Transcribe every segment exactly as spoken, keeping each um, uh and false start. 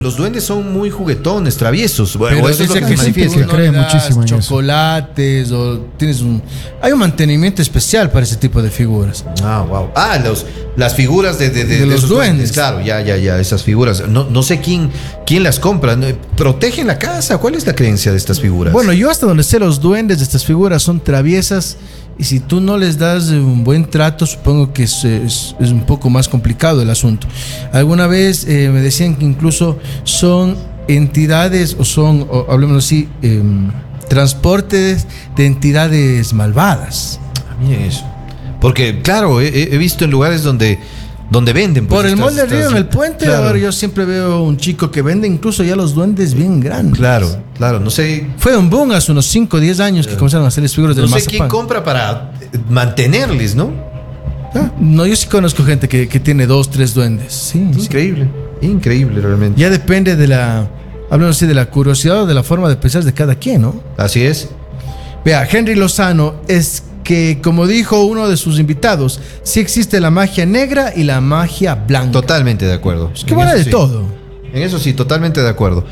Los duendes son muy juguetones, traviesos. Bueno, Pero eso es lo dice que que se sí, manifiesta. tú no cree le das muchísimo en eso. chocolates o tienes un... Hay un mantenimiento especial para ese tipo de figuras. Ah, wow. Ah, los, las figuras de, de, de, De de los esos duendes. Claro, ya, ya, ya, esas figuras. No, no sé quién, quién las compra. ¿No? ¿Protegen la casa? ¿Cuál es la creencia de estas figuras? Bueno, yo hasta donde sé, los duendes de estas figuras son traviesas y si tú no les das un buen trato, supongo que es, es, es un poco más complicado el asunto. Alguna vez eh, me decían que incluso son entidades o son, o, hablemos así, eh, transportes de entidades malvadas. A mí eso. Porque, claro, he, he visto en lugares donde, donde venden. Pues, Por el estas- molde del río, estas- en el puente, Claro, ahora yo siempre veo un chico que vende incluso ya los duendes bien grandes. claro, claro. No sé, Fue un boom hace unos cinco o diez años que comenzaron a hacer las figuras del no sé mazapán. quién compra para eh, mantenerles, ¿no? Ah, no, yo sí conozco gente que, que tiene dos, tres duendes. Sí, sí. Increíble, increíble realmente. Ya depende de la, hablando así, de la curiosidad o de la forma de pensar de cada quien, ¿no? Así es. Vea, Henry Lozano es que, como dijo uno de sus invitados, sí existe la magia negra y la magia blanca. Totalmente de acuerdo. Es que En vale eso de sí. todo. En eso sí, totalmente de acuerdo.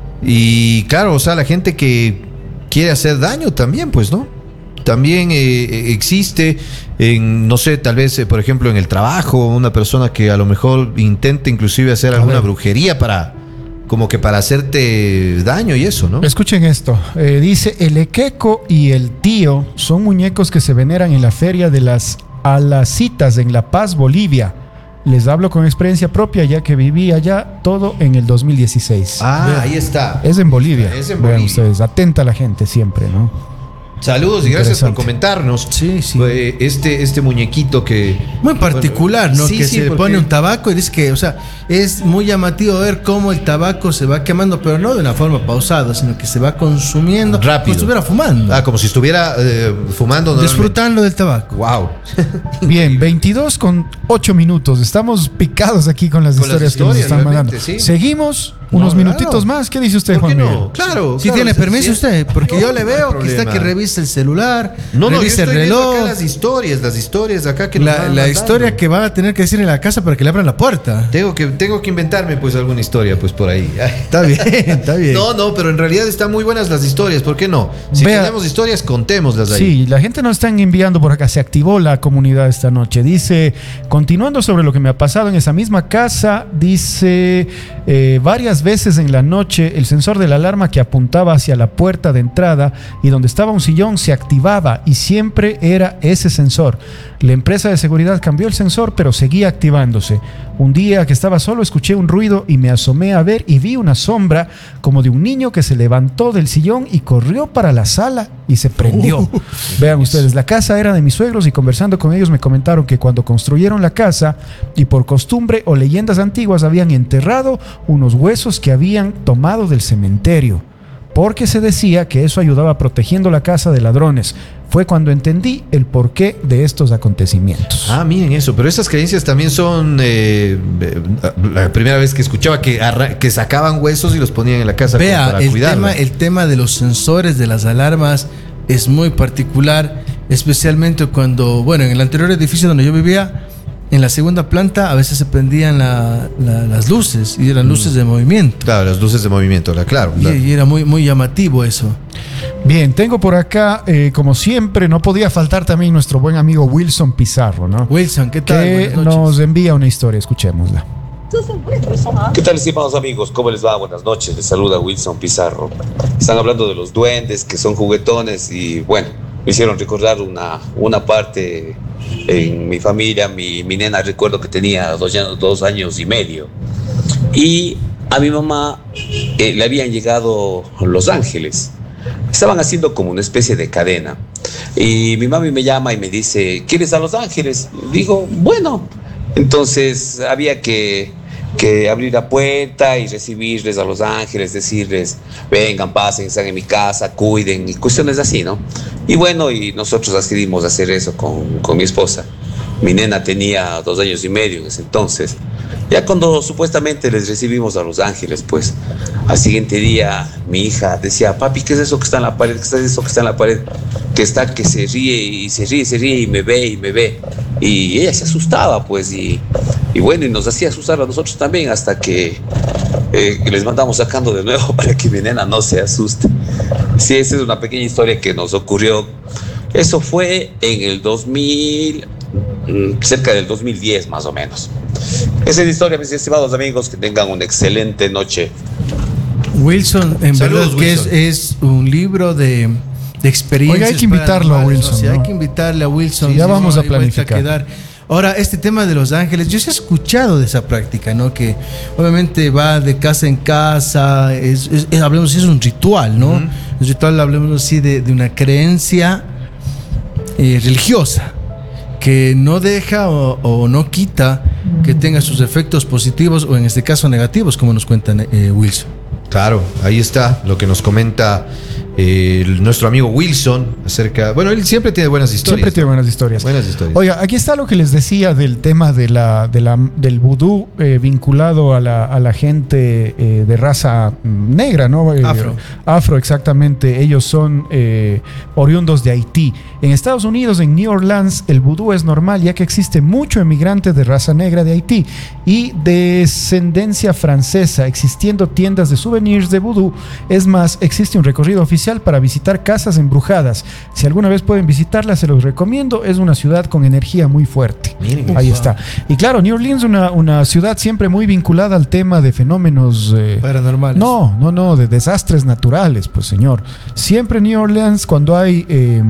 Y claro, o sea, la gente que quiere hacer daño también, pues, ¿no? También eh, existe en, no sé, tal vez, eh, por ejemplo, en el trabajo, una persona que a lo mejor intenta inclusive hacer alguna ver. brujería para, como que para hacerte daño y eso, ¿no? Escuchen esto. Eh, dice, el Equeco y el Tío son muñecos que se veneran en la feria de las Alacitas en La Paz, Bolivia. Les hablo con experiencia propia ya que viví allá todo en el dos mil dieciséis. Ah, Vean. ahí está. Es en Bolivia. Es en Vean Bolivia. ustedes, atenta la gente siempre, ¿no? Saludos y gracias por Interesante. comentarnos. Sí, sí. Eh, Este, este muñequito que... Muy particular, Bueno, ¿no? sí, que sí, se le porque- pone un tabaco y dice que, o sea, es muy llamativo ver cómo el tabaco se va quemando, pero no de una forma pausada, sino que se va consumiendo Rápido. como si estuviera fumando, Ah, como si estuviera eh, fumando. normalmente. disfrutando del tabaco. Wow. Bien, veintidós con ocho minutos. Estamos picados aquí con las Con las historias que nos historias, están mandando. realmente, sí. Seguimos unos No, minutitos claro. más. ¿Qué dice usted, ¿Por qué Juan Miguel? no? Claro. Si claro, tiene sí, permiso sí. usted, porque No, yo le no hay veo que está problema. que revisa el celular, No, no, yo revisa el estoy viendo reloj, acá las historias, las historias de acá que nos la, van la mandando. historia que va a tener que decir en la casa para que le abran la puerta. Tengo que, tengo que inventarme pues alguna historia pues por ahí. Está bien, está bien. No, no, pero en realidad están muy buenas las historias, ¿por qué no? Si Vea- tenemos historias, contémoslas ahí. Sí, la gente nos están enviando por acá. Se activó la comunidad esta noche. Dice, continuando sobre lo que me ha pasado en esa misma casa, dice, eh, varias veces en la noche el sensor de la alarma que apuntaba hacia la puerta de entrada y donde estaba un sillón se activaba y siempre era ese sensor. La empresa de seguridad cambió el sensor, pero seguía activándose. Un día que estaba solo escuché un ruido y me asomé a ver y vi una sombra como de un niño que se levantó del sillón y corrió para la sala y se prendió. Vean ustedes, la casa era de mis suegros y conversando con ellos me comentaron que cuando construyeron la casa y por costumbre o leyendas antiguas habían enterrado unos huesos que habían tomado del cementerio, porque se decía que eso ayudaba protegiendo la casa de ladrones. Fue cuando entendí el porqué de estos acontecimientos. Ah, miren eso, pero esas creencias también son eh, eh, la primera vez que escuchaba que, arra- que sacaban huesos y los ponían en la casa como Vea, para el cuidarla. tema, el tema de los sensores de las alarmas es muy particular, especialmente cuando, bueno, en el anterior edificio donde yo vivía, en la segunda planta a veces se prendían la- la- las luces y eran luces de movimiento. Claro, las luces de movimiento, la- claro. Y, claro. y era muy, muy llamativo eso. Bien, tengo por acá, eh, como siempre, no podía faltar también nuestro buen amigo Wilson Pizarro, ¿no? Wilson, ¿qué tal? Que Buenas noches. nos envía una historia, escuchémosla. ¿Qué tal, estimados amigos? ¿Cómo les va? Buenas noches. Les saluda Wilson Pizarro. Están hablando de los duendes, que son juguetones, y bueno, me hicieron recordar una, una parte en mi familia. Mi, mi nena, recuerdo que tenía dos, años- dos años y medio. Y a mi mamá eh, le habían llegado los ángeles. Estaban haciendo como una especie de cadena. Y mi mami me llama y me dice, ¿quieres a los ángeles? Digo, bueno. Entonces había que, que abrir la puerta y recibirles a los ángeles, decirles, vengan, pasen, están en mi casa, cuiden, y cuestiones así, ¿no? Y bueno, y nosotros decidimos hacer eso con, con mi esposa. Mi nena tenía dos años y medio en ese entonces. Ya cuando supuestamente les recibimos a los ángeles, pues al siguiente día mi hija decía, papi, ¿qué es eso que está en la pared? ¿Qué es eso que está en la pared? Que está, que se ríe y se ríe, se ríe y me ve y me ve. Y ella se asustaba, pues, y, y bueno, y nos hacía asustar a nosotros también hasta que eh, que les mandamos sacando de nuevo para que mi nena no se asuste. Sí, esa es una pequeña historia que nos ocurrió. Eso fue en el dos mil, cerca del dos mil diez más o menos. Esa es la historia, mis estimados amigos, que tengan una excelente noche. Wilson, en Saludos, verdad que es, Wilson. es un libro de, de experiencias. Oiga, hay que invitarlo a Wilson, O sea, ¿no? hay que invitarle a Wilson. Sí, ya vamos a hay vuelta planificar. dar. Ahora, este tema de Los Ángeles, yo sí he escuchado de esa práctica, ¿no? Que obviamente va de casa en casa, es, es, es- hablemos, es un ritual, ¿no? Ujú. Un ritual, hablemos así, de, de una creencia eh, religiosa que no deja o, o no quita que tenga sus efectos positivos o en este caso negativos, como nos cuentan eh, Wilson. Claro, ahí está lo que nos comenta eh, el- nuestro amigo Wilson acerca. Bueno, él siempre tiene buenas historias. Siempre tiene buenas historias. Buenas historias. Oiga, aquí está lo que les decía del tema de la, de la, del vudú eh, vinculado a la, a la gente eh, de raza mm, negra, ¿no? Eh, Afro. Afro, exactamente. Ellos son eh, oriundos de Haití. En Estados Unidos, en New Orleans, el vudú es normal, ya que existe mucho emigrante de raza negra de Haití y descendencia francesa, existiendo tiendas de souvenirs de vudú. Es más, existe un recorrido oficial para visitar casas embrujadas. Si alguna vez pueden visitarla, se los recomiendo. Es una ciudad con energía muy fuerte. Miren, Ahí wow. está. Y claro, New Orleans, una, una ciudad siempre muy vinculada al tema de fenómenos eh, Paranormales. no, no, no, de desastres naturales, pues señor. Siempre en New Orleans, cuando hay, eh,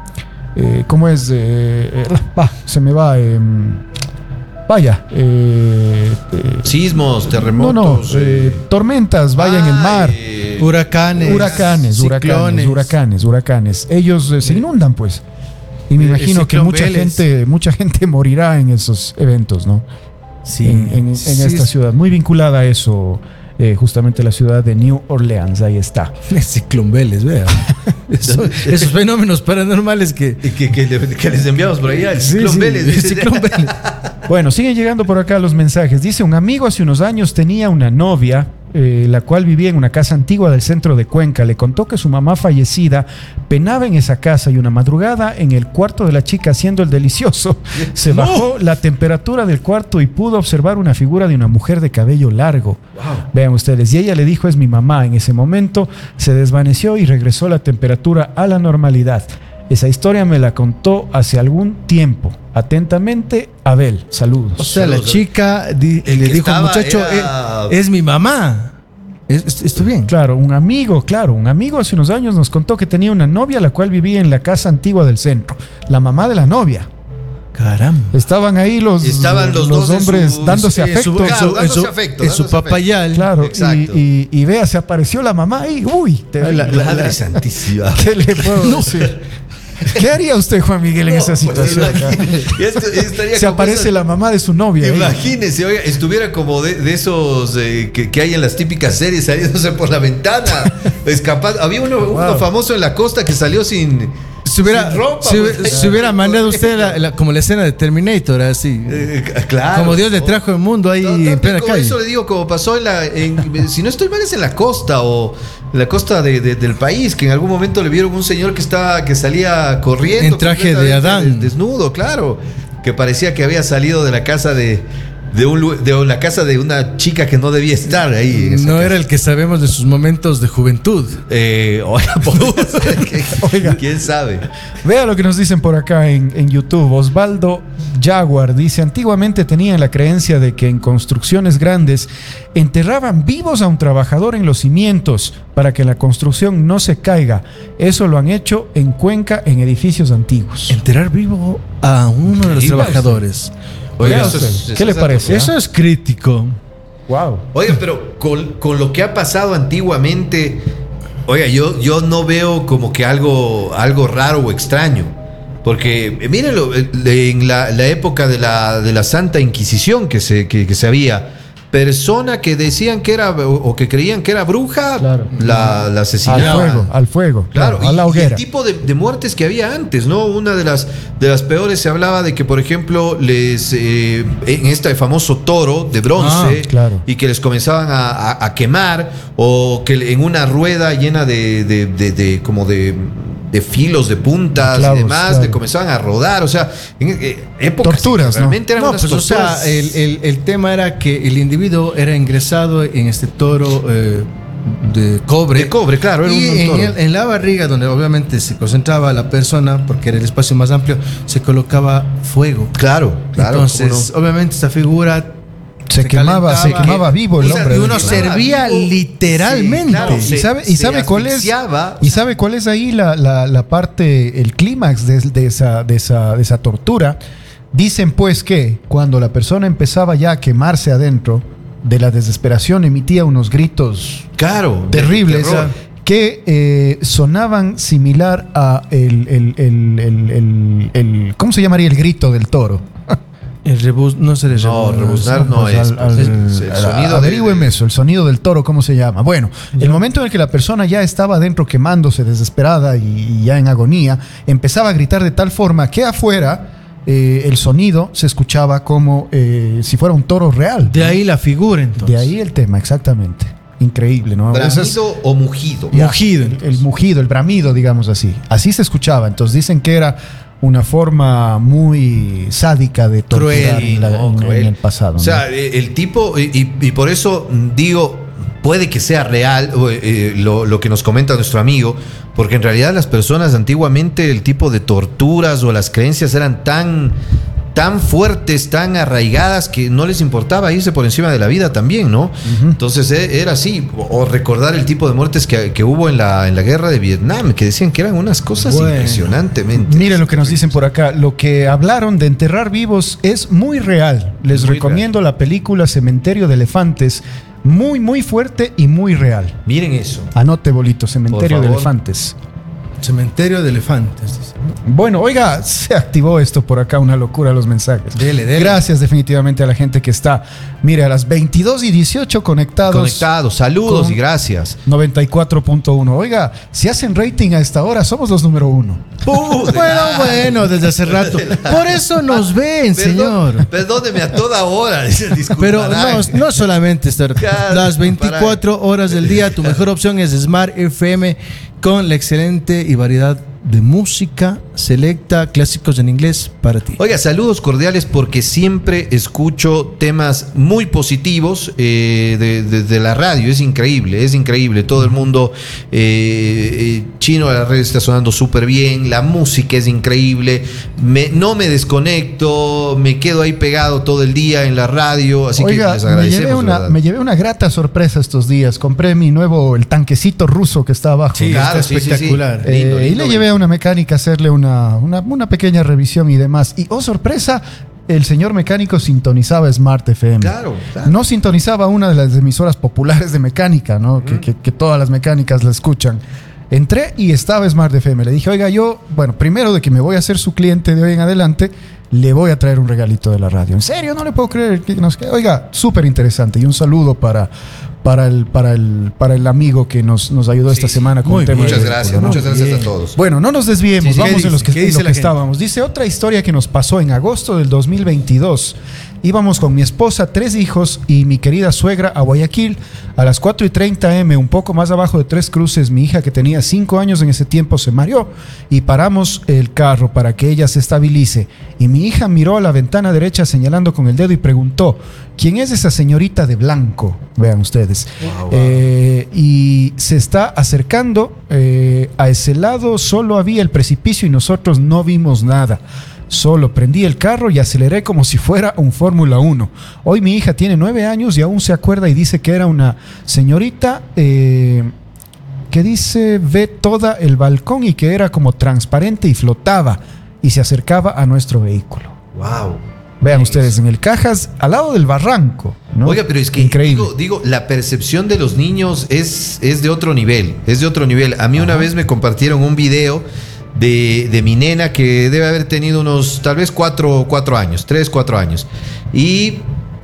eh, ¿cómo es? Eh, eh, va, se me va. eh, vaya. eh, eh, Sismos, no, terremotos. no, eh, tormentas, vaya en el mar. eh, Huracanes, Huracanes, huracanes, ciclones. huracanes, huracanes. Ellos eh, se inundan, pues. Y me El imagino que ciclón mucha Vélez. gente, mucha gente morirá en esos eventos, ¿no? Sí, en, en- en sí, esta es- ciudad, muy vinculada a eso, eh, justamente la ciudad de New Orleans, ahí está. Es Ciclón Vélez, vea. Eso- esos fenómenos paranormales que. que, que le- que les enviamos por allá, el Sí, Ciclón sí, Vélez. El Ciclón Vélez. Bueno, siguen llegando por acá los mensajes. Dice, un amigo hace unos años tenía una novia, eh, la cual vivía en una casa antigua del centro de Cuenca. Le contó que su mamá fallecida penaba en esa casa y una madrugada en el cuarto de la chica haciendo el delicioso. Se No. bajó la temperatura del cuarto y pudo observar una figura de una mujer de cabello largo. Vean ustedes, y ella le dijo, es mi mamá. En ese momento se desvaneció y regresó la temperatura a la normalidad. Esa historia me la contó hace algún tiempo. Atentamente, Abel. Saludos. O sea, la Saludos. chica di- El le que dijo al estaba muchacho, era- "Eh, es mi mamá. Es- es- ¿Esto bien? Claro, un amigo, claro, un amigo hace unos años nos contó que tenía una novia la cual vivía en la casa antigua del centro. La mamá de la novia. Caramba. Estaban ahí los, Estaban los dos en hombres su- dándose en su- afecto. claro, en dándose su, afecto, en su dándose afecto. papayal. Claro, y, Exacto. y, y vea, se apareció la mamá y uy, te La- la- Madre la- santísima. ¿qué le puedo decir? ¿Qué haría usted, Juan Miguel, en esa Pues, situación? imagínese, esto- estaría Se como aparece esas- la mamá de su novia. ahí. Imagínese, oiga, estuviera como de, de esos eh, que, que hay en las típicas series saliéndose por la ventana, escapando. Había uno, uno Wow. famoso en la costa que salió sin, Si hubiera, sin ropa. si, pues. si hubiera mandado usted la- la- como la escena de Terminator, así. Eh, claro. como Dios le trajo el mundo ahí No, en no, plena como calle. Eso le digo, como pasó en la. en- si no estoy mal, es en la costa o en la costa de- de- del país, que en algún momento le vieron un señor que estaba que salía corriendo. En traje de completamente Adán. des- Desnudo, claro. Que parecía que había salido de la casa de. De, un, lu- de la casa de una chica que no debía estar ahí. en esa No casa. era el que sabemos de sus momentos de juventud. Eh, oiga, podría ser que- Oiga. ¿quién sabe? Vea lo que nos dicen por acá en, en YouTube. Osvaldo Jaguar dice, antiguamente tenían la creencia de que en construcciones grandes enterraban vivos a un trabajador en los cimientos para que la construcción no se caiga. Eso lo han hecho en Cuenca en edificios antiguos. Enterar vivo a uno de los Increíble. trabajadores. Oiga, eso es- ¿qué eso le es parece? algo- Eso es crítico. Wow. Oiga, pero con, con lo que ha pasado antiguamente, oiga, yo, yo no veo como que algo, algo raro o extraño. Porque, eh, mírenlo, eh, en la, la época de la, de la Santa Inquisición que se, que, que se había, persona que decían que era o, o que creían que era bruja, Claro. la, la Al asesinaban. fuego, al fuego. Claro, Claro, a y- la y, el hoguera. tipo de, de muertes que había antes, ¿no? Una de las, de las peores se hablaba de que, por ejemplo, les eh, en este famoso toro de bronce, Ah, claro. y que les comenzaban a, a- a quemar, o que en una rueda llena de, de, de- de- como de de filos, de puntas De clavos, y demás, claro. de comenzaban a rodar, o sea, en eh, épocas Torturas, que realmente eran No, unas pues, o torturas. sea, el, el- el tema era que el individuo era ingresado en este toro eh, de cobre. De cobre, claro, era y un en, toro. el- en la barriga, donde obviamente se concentraba la persona, porque era el espacio más amplio, se colocaba fuego. Claro, claro. Entonces, ¿cómo obviamente, esta figura Se, quemaba, se calentaba. quemaba vivo el O sea, hombre. y uno Quemaba servía vivo. literalmente. Sí, claro, ¿Y se- sabe, y se sabe cuál es? asfixiaba. ¿Y sabe cuál es ahí la, la- la parte, el clímax de, de esa, de, esa, de esa tortura? Dicen pues que cuando la persona empezaba ya a quemarse adentro, de la desesperación emitía unos gritos Claro, de terribles terror. que eh, sonaban similar a el, el, el, el, el- el- ¿cómo se llamaría el grito del toro? El rebuz, no se le No, rebuznar no Pues es. al- pues, al- el, el al- sonido de- averígüeme eso, el sonido del toro, ¿cómo se llama? Bueno, el momento en el que la persona ya estaba adentro quemándose, desesperada y, y ya en agonía, empezaba a gritar de tal forma que afuera eh, el sonido se escuchaba como eh, si fuera un toro real. De ahí la figura, entonces. De ahí el tema, exactamente. Increíble, ¿no? Ese es- ¿Bramido o mugido? Mugido. el, el mugido, el bramido, digamos así. Así se escuchaba. Entonces dicen que era una forma muy sádica de torturar Cruel, en, la- no, en- cruel. en el pasado. O ¿no? sea, eh, el tipo, y, y- y por eso mm, digo, puede que sea real o, eh, lo, lo que nos comenta nuestro amigo, porque en realidad las personas antiguamente, el tipo de torturas o las creencias eran tan, tan fuertes, tan arraigadas, que no les importaba irse por encima de la vida también, ¿no? Entonces eh, era así, o, o recordar el tipo de muertes que, que hubo en la, en la guerra de Vietnam, que decían que eran unas cosas Bueno. impresionantemente. Mire lo que nos dicen por acá. Lo que hablaron de enterrar vivos es muy real. Les Muy recomiendo la película Cementerio de Elefantes. Muy, muy fuerte y muy real. Miren eso. Anote, bolito, Cementerio Por de favor. Elefantes. Cementerio de elefantes. dice. Bueno, oiga, se activó esto por acá, una locura los mensajes. Dele, dele. Gracias definitivamente a la gente que está, mire, a las veintidós y dieciocho conectados. Conectados, saludos con y gracias. noventa y cuatro punto uno. Oiga, si hacen rating a esta hora, somos los número uno. Bueno, bueno, desde hace rato. Por eso nos ven, Perdón, señor. Perdóneme a toda hora. Pero no, no solamente estar Claro, las veinticuatro horas del día, tu mejor opción es Smart F M con la excelente y variedad de música selecta, clásicos en inglés para ti. Oiga, saludos cordiales porque siempre escucho temas muy positivos eh, de, de- de la radio. Es increíble, es increíble. Todo el mundo eh, eh, chino de la red está sonando súper bien. La música es increíble. Me- no me desconecto, me quedo ahí pegado todo el día en la radio. Así Oiga, que les me agradecemos. llevé, de una, verdad. me llevé una grata sorpresa estos días. Compré mi nuevo, el tanquecito ruso que está abajo. Sí, Claro, está sí, sí, sí. espectacular. Eh, Lindo, y lindo, le llevé a una mecánica a hacerle una, una, una pequeña revisión y demás. Y oh, sorpresa, el señor mecánico sintonizaba Smart F M. Claro, claro. No sintonizaba una de las emisoras populares de mecánica, ¿no? Que, que- que todas las mecánicas la escuchan. Entré y estaba Smart F M. Le dije, oiga, yo, bueno, primero de que me voy a hacer su cliente de hoy en adelante, le voy a traer un regalito de la radio. ¿En serio? No le puedo creer. que nos- Oiga, súper interesante. Y un saludo para, para, el, para, el, para el amigo que nos, nos ayudó esta sí. semana con Muy el tema bien. Muchas del gracias, vehículo, ¿no? muchas gracias Bien. a todos. Bueno, no nos desviemos, Sí, sí, vamos ¿qué en los dice? que, ¿Qué en dice lo la que gente? estábamos. Dice otra historia que nos pasó en agosto del dos mil veintidós. Íbamos con mi esposa, tres hijos y mi querida suegra a Guayaquil. A las cuatro y treinta eme, un poco más abajo de Tres Cruces, mi hija que tenía cinco años en ese tiempo se mareó y paramos el carro para que ella se estabilice. Y mi hija miró a la ventana derecha señalando con el dedo y preguntó, ¿quién es esa señorita de blanco? Vean ustedes. Eh, y se está acercando eh, a ese lado, solo había el precipicio y nosotros no vimos nada. Solo prendí el carro y aceleré como si fuera un Fórmula uno. Hoy mi hija tiene nueve años y aún se acuerda y dice que era una señorita eh, que dice ve toda el balcón y que era como transparente y flotaba y se acercaba a nuestro vehículo. Wow. Vean ustedes, en el Cajas, al lado del barranco, ¿no? Oiga, pero es que increíble. Digo, digo, la percepción de los niños es, es de otro nivel, es de otro nivel. A mí una vez me compartieron un video de, de mi nena que debe haber tenido unos tal vez cuatro, cuatro años, tres, cuatro años. Y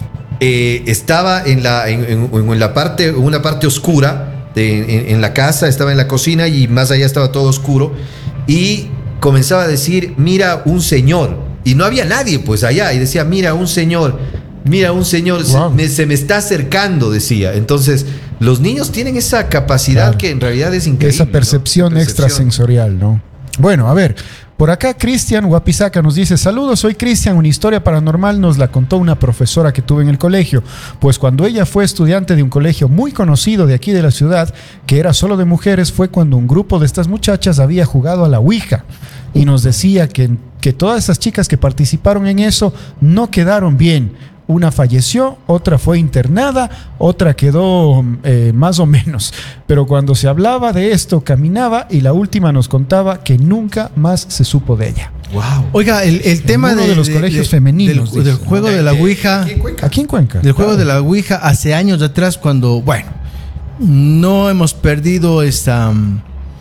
eh, estaba en la, en, en- en la parte, una parte oscura de- en, en la casa, estaba en la cocina y más allá estaba todo oscuro. Y comenzaba a decir, mira un señor. Y no había nadie pues allá. Y decía, mira un señor. Mira un señor, se, Wow. me, se me está acercando, decía. Entonces, los niños tienen esa capacidad Claro. que en realidad es increíble. Esa ¿no? percepción Percepción. extrasensorial, ¿no? Bueno, a ver, por acá Cristian Guapizaca nos dice: saludos, soy Cristian, una historia paranormal nos la contó una profesora que tuve en el colegio, pues cuando ella fue estudiante de un colegio muy conocido de aquí de la ciudad, que era solo de mujeres, fue cuando un grupo de estas muchachas había jugado a la Ouija y nos decía que, que todas esas chicas que participaron en eso no quedaron bien. Una falleció, otra fue internada, otra quedó eh, más o menos. Pero cuando se hablaba de esto, caminaba, y la última nos contaba que nunca más se supo de ella. Wow. Oiga, el, el tema uno de, de los de- colegios de- femeninos, del, del dice. juego de la Ouija, Aquí en Cuenca. del juego de la Ouija hace años atrás, cuando, bueno, no hemos perdido esta, mm,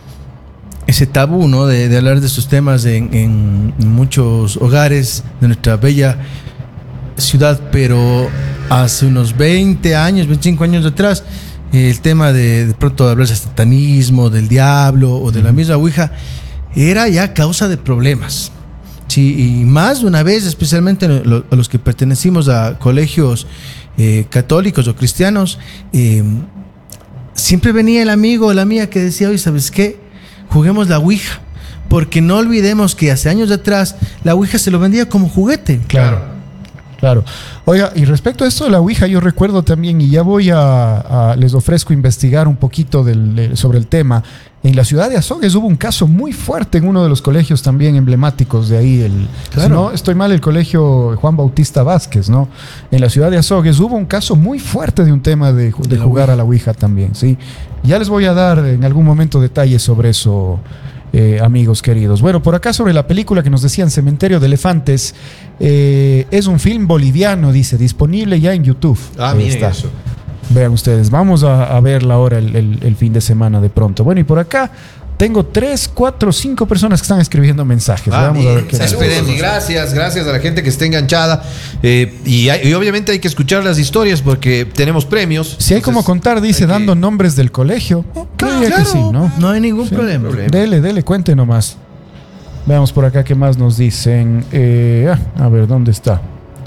ese tabú, ¿no? De, de hablar de estos temas en, en muchos hogares de nuestra bella ciudad, pero hace unos veinte años, veinticinco años atrás, el tema de de pronto hablar de satanismo, del diablo o de la misma Ouija, era ya causa de problemas. Sí, y más de una vez, especialmente lo- a los que pertenecimos a colegios eh, católicos o cristianos, eh, siempre venía el amigo o la amiga que decía: oye, ¿sabes qué? Juguemos la Ouija, porque no olvidemos que hace años atrás la Ouija se lo vendía como juguete. Claro. Claro. Oiga, y respecto a esto de la Ouija, yo recuerdo también, y ya voy a, a- les ofrezco investigar un poquito del- de- sobre el tema. En la ciudad de Azogues hubo un caso muy fuerte en uno de los colegios también emblemáticos de ahí. El, Claro. Si no estoy mal, el colegio Juan Bautista Vázquez, ¿no? En la ciudad de Azogues hubo un caso muy fuerte de un tema de, ju- de la jugar a la Ouija también, ¿sí? Ya les voy a dar en algún momento detalles sobre eso. Eh, amigos queridos. Bueno, por acá sobre la película que nos decían, Cementerio de Elefantes, eh, es un film boliviano, dice, disponible ya en YouTube. Ah, Ahí miren está. eso. Vean ustedes, vamos a, a verla ahora el, el- el fin de semana de pronto. Bueno, y por acá tengo tres, cuatro, cinco personas que están escribiendo mensajes. Ah, Vamos a bien. ver qué Saludos esperemos. y gracias, gracias a la gente que está enganchada. Eh, y, hay- y obviamente hay que escuchar las historias porque tenemos premios. Si hay como Entonces, contar, dice, hay que- dando nombres del colegio. Oh, creería Claro, que sí, ¿no? no hay ningún Sí. problema. Dele, dele, cuente nomás. Veamos por acá qué más nos dicen. Eh, ah, a ver, ¿dónde está?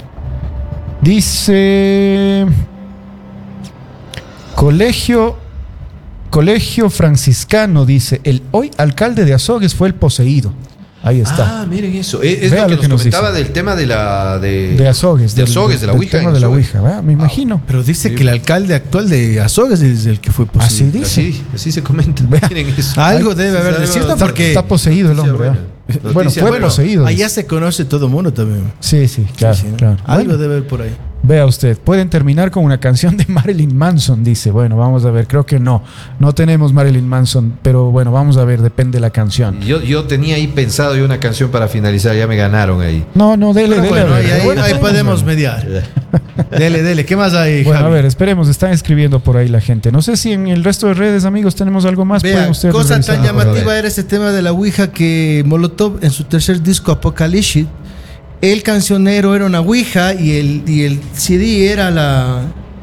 Dice... Colegio... Colegio franciscano, dice. El hoy alcalde de Azogues fue el poseído. Ahí está. Ah, miren eso. Es, es Vea lo que lo que nos nos comentaba dice. del tema de la. De, de Azogues. De del- Azogues, de la del Ouija. tema en de la Azogues. Ouija, ¿verdad? Me imagino. Pero dice que el alcalde actual de Azogues es el que fue Así posible. dice. Así, así se comenta. Vea. Miren eso. Algo debe haber de Algo- cierto Está, porque está poseído el Noticia hombre. buena. ¿eh? Noticia Bueno, fue buena. poseído. allá dice. se conoce todo el mundo también. Sí, sí, claro. Sí, ¿no? claro. Algo Bueno. debe haber por ahí. Vea usted, pueden terminar con una canción de Marilyn Manson, dice. Bueno, vamos a ver, creo que no. No tenemos Marilyn Manson, pero bueno, vamos a ver, depende de la canción. Yo, yo tenía ahí pensado yo una canción para finalizar, ya me ganaron ahí. No, no, dele, Pero dele. bueno, a ahí, ver. ahí- Bueno, ahí podemos ver. mediar. Dele, dele. ¿Qué más hay, Bueno, a Javi? ver, esperemos, están escribiendo por ahí la gente. No sé si en el resto de redes, amigos, tenemos algo más. Vea, Pueden ustedes cosa revisar. tan llamativa era este tema de la Ouija que Molotov en su tercer disco Apocalypse, el cancionero era una Ouija y el, y el C D era la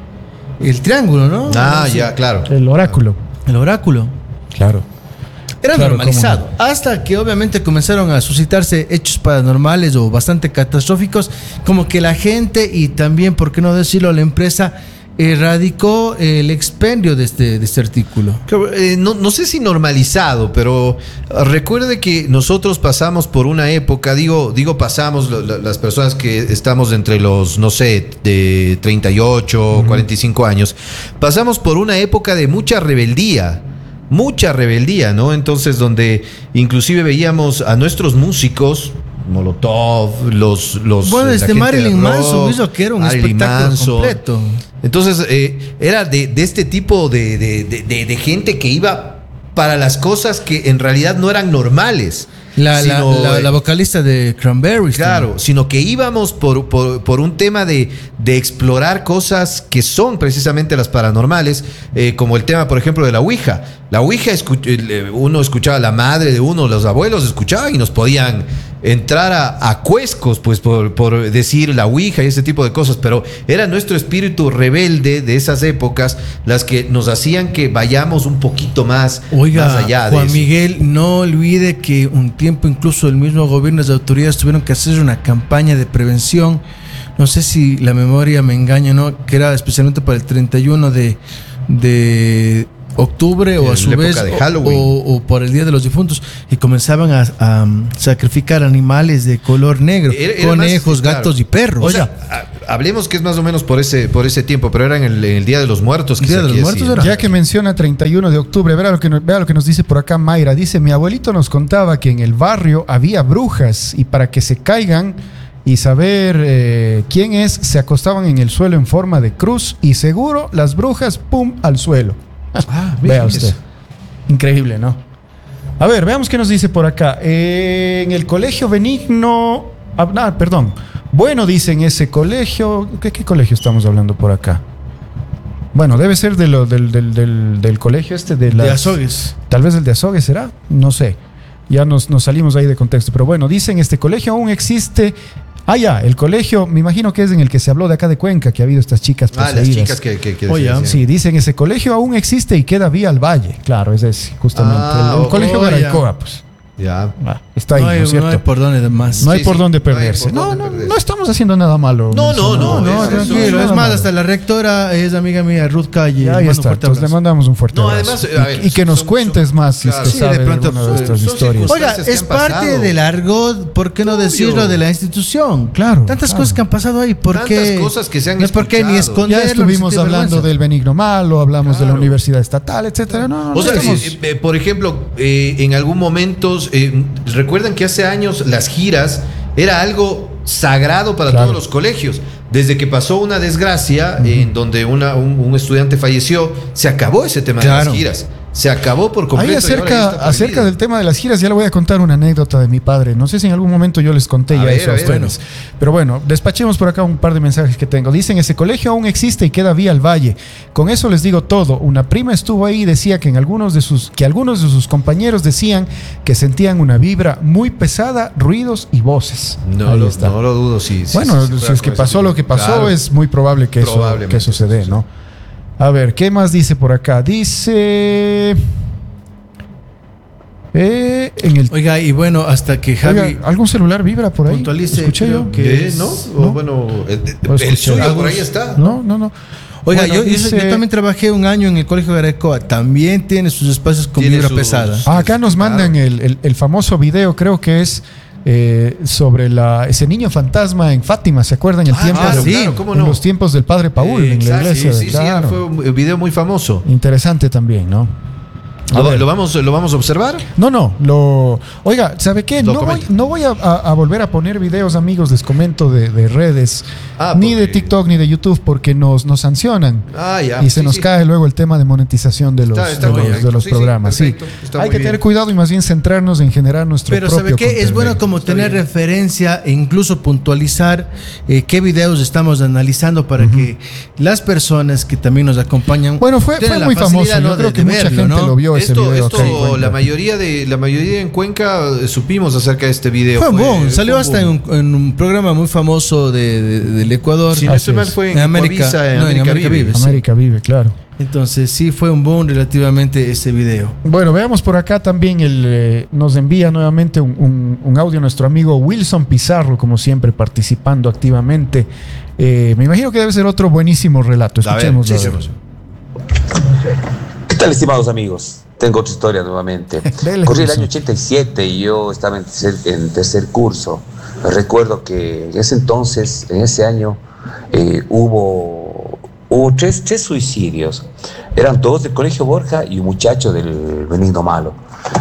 el triángulo, ¿no? Ah, Sí. ya, claro. El oráculo. El oráculo. Claro. Era Claro, normalizado. Hasta que obviamente comenzaron a suscitarse hechos paranormales o bastante catastróficos, como que la gente y también, por qué no decirlo, la empresa erradicó el expendio de este, de este artículo. Claro, eh, no, no sé si normalizado, pero ah, recuerde que nosotros pasamos por una época, digo, digo pasamos lo- lo- las personas que estamos entre los, no sé, de treinta y ocho, cuarenta y cinco años, pasamos por una época de mucha rebeldía. Mucha rebeldía, ¿no? Entonces, donde inclusive veíamos a nuestros músicos, Molotov, los... los Bueno, la este gente Marilyn de rock, Manson hizo que era un Marilyn espectáculo Manson. completo. Entonces, eh, era de, de este tipo de, de- de- de- de gente que iba para las cosas que en realidad no eran normales. La, la- sino, la- eh, la vocalista de Cranberries. Claro, sino que íbamos por, por, por un tema de, de explorar cosas que son precisamente las paranormales, eh, como el tema, por ejemplo, de la Ouija. La Ouija, escu- eh, uno escuchaba a la madre de uno, los abuelos escuchaban y nos podían entrar a, a cuescos, pues, por, por decir la Ouija y ese tipo de cosas, pero era nuestro espíritu rebelde de esas épocas las que nos hacían que vayamos un poquito más, Oiga, más allá de Juan eso. Miguel, no olvide que un tiempo incluso el mismo gobierno y las autoridades tuvieron que hacer una campaña de prevención. No sé si la memoria me engaña o no, que era especialmente para el treinta y uno de, de octubre o En a su la vez época de o- Halloween. o, o por el Día de los Difuntos y comenzaban a, a, um, sacrificar animales de color negro, Era- era conejos, más, claro. gatos y perros. O sea, a- hablemos que es más o menos por ese, por ese tiempo, pero era en el, en el Día de los Muertos. Que Día se de los aquí Muertos decía. era. Ya que menciona treinta y uno de octubre, vea lo, que nos, vea lo que nos dice por acá Mayra. Dice, mi abuelito nos contaba que en el barrio había brujas y para que se caigan y saber eh, quién es, se acostaban en el suelo en forma de cruz y seguro las brujas, pum, al suelo. Ah, Vea miren usted. eso. Increíble, ¿no? A ver, veamos qué nos dice por acá. Eh, en el colegio Benigno... Ah, ah, perdón. Bueno, dice en ese colegio... ¿Qué, qué colegio estamos hablando por acá? Bueno, debe ser de lo, del, del, del, del colegio este de las... De Azogues. Tal vez el de Azogues será, no sé. Ya nos, nos salimos ahí de contexto. Pero bueno, dicen este colegio aún existe. Ah, ya, el colegio, me imagino que es en el que se habló de acá de Cuenca, que ha habido estas chicas Ah, las poseídas. chicas que, que, que Oye, decían. Sí, dicen ese colegio aún existe y queda vía al valle. Claro, ese es justamente Ah, el, el oh, colegio oh, de ya. Araicoa, pues. Ya. Ah, está ahí, no, ¿no, hay, es cierto? no hay por dónde más. No hay Sí, por sí, dónde no hay perderse. por No, dónde no, perderse. no estamos haciendo nada malo. No, no, no, No, eso- tranquilo. eso- Es nada más, malo. hasta la rectora es amiga mía, Ruth Calle. Ya, Le ahí mando un está. fuerte Entonces le abrazo. mandamos un fuerte No, abrazo. además, a ver, y, y que nos son- cuentes son- más si es claro. que Sí, de sabe de pronto alguna de son- estas son historias. circunstancias. Oiga, que es han parte pasado. del argot, ¿por qué no Obvio. decirlo de la institución? Claro, Tantas claro. cosas que han pasado ahí, ¿por Tantas qué? cosas que se han No es por qué ni escuchado. esconderlo. Ya ni estuvimos sentir hablando vergüenza. del benigno malo, hablamos de la Claro. universidad estatal, etcétera. No, no, no O sea, estamos- eh, eh, por ejemplo, eh, en algún momento, eh, recuerdan que hace años las giras era algo sagrado para Claro. todos los colegios. Desde que pasó una desgracia en donde una, un, un estudiante falleció, se acabó ese tema Claro. de las giras. Se acabó por completo. Ahí y ahora ya acerca, está acerca prohibido. del tema de las giras, ya le voy a contar una anécdota de mi padre. No sé si en algún momento yo les conté A ya ver, eso a a ver. ustedes. Pero bueno, despachemos por acá un par de mensajes que tengo. Dicen, ese colegio aún existe y queda vía al valle. Con eso les digo todo. Una prima estuvo ahí y decía que en algunos de sus, que algunos de sus compañeros decían que sentían una vibra muy pesada, ruidos y voces. No, Ahí lo, está. no lo dudo. Si, si- Bueno, si si, fuera es que con ese pasó tipo. lo que pasó, Claro. es muy probable que eso, Probablemente, que eso se dé, sí, sí. ¿no? A ver, ¿qué más dice por acá? Dice... Eh, en el... Oiga, y bueno, hasta que Javi Oiga, ¿algún celular vibra por ahí? puntualice, ¿Escuché creo yo? que ¿Qué? es- ¿No? ¿no? O bueno, el, el- No el escuché. suyo por Algunos- ahí está. No, no, no. Oiga, Bueno, yo, yo- dice- yo también trabajé un año en el colegio de Arecoa. También tiene sus espacios con Tiene vibra sus- pesada. Ah, acá nos Claro. mandan el, el- el famoso video, creo que es eh, sobre la, ese niño fantasma en Fátima, ¿se acuerdan? El Ah, tiempo claro, de- claro, ¿cómo en no? los tiempos del padre Paul Eh, en la exacto, iglesia. Sí, sí, claro. sí, fue un video muy famoso. Interesante también, ¿no? A ¿Lo, ver. lo vamos, ¿Lo vamos a observar? No, no, lo... Oiga, ¿sabe qué? Lo No voy, comenta. no voy a, a- a volver a poner videos, amigos, les comento, de, de redes, Ah, ni de porque- TikTok, ni de YouTube, porque nos, nos sancionan. Ah, ya. Y se Sí, nos sí. cae luego el tema de monetización de los, Está- está de los- correcto. de los Sí, sí, programas. Sí, perfecto. Está hay muy que bien. tener cuidado y más bien centrarnos en generar nuestro Pero propio ¿sabe qué? Es contenido. bueno como Está tener bien. referencia e incluso puntualizar eh, qué videos estamos analizando para que las personas que también nos acompañan Bueno, fue, tengan fue la muy famoso. facilidad, Yo ¿no? creo de- que de mucha verlo, gente ¿no? lo vio ese Esto, video. acá en esto Cuenca. la mayoría de la mayoría en Cuenca eh, supimos acerca de este video. Fue un boom, fue salió un hasta en boom. un, en un programa muy famoso de, de- del Ecuador. Si no Así estoy mal, es. fue en, En América- Coavisa, en no, en América, América Vive. Vive. América vive, claro. Entonces sí fue un boom relativamente ese video. Bueno, veamos por acá también, el, eh, nos envía nuevamente un, un- un audio nuestro amigo Wilson Pizarro, como siempre, participando activamente. Eh, me imagino que debe ser otro buenísimo relato. A ver, Escuchemos. sí, sí, sí. ¿Qué tal, estimados amigos? Tengo otra historia nuevamente. Dele, Corrí el Wilson. año ochenta y siete y yo estaba en tercer, en tercer curso. Recuerdo que en ese entonces, en ese año, eh, hubo, hubo tres, tres suicidios. Eran todos del Colegio Borja y un muchacho del Benigno Malo.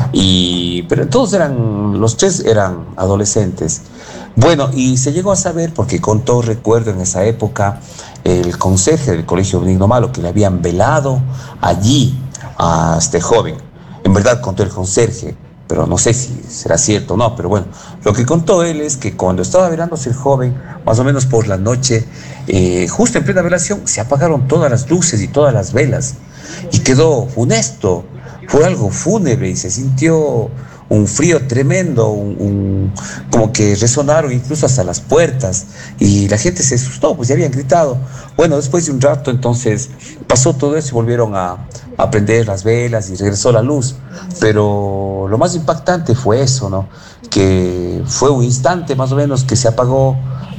Y, pero todos eran, los tres eran adolescentes. Bueno, y se llegó a saber, porque contó, recuerdo en esa época, el conserje del Colegio Benigno Malo, que le habían velado allí a este joven. En verdad contó el conserje, pero no sé si será cierto o no, pero bueno, lo que contó él es que cuando estaba velándose el joven, más o menos por la noche, eh, justo en plena velación, se apagaron todas las luces y todas las velas, y quedó funesto, fue algo fúnebre, y se sintió un frío tremendo, un, un- como que resonaron incluso hasta las puertas, y la gente se asustó, pues ya habían gritado. Bueno, después de un rato entonces pasó todo eso y volvieron a, a prender las velas y regresó la luz, pero lo más impactante fue eso, ¿no? Que fue un instante más o menos que se apagó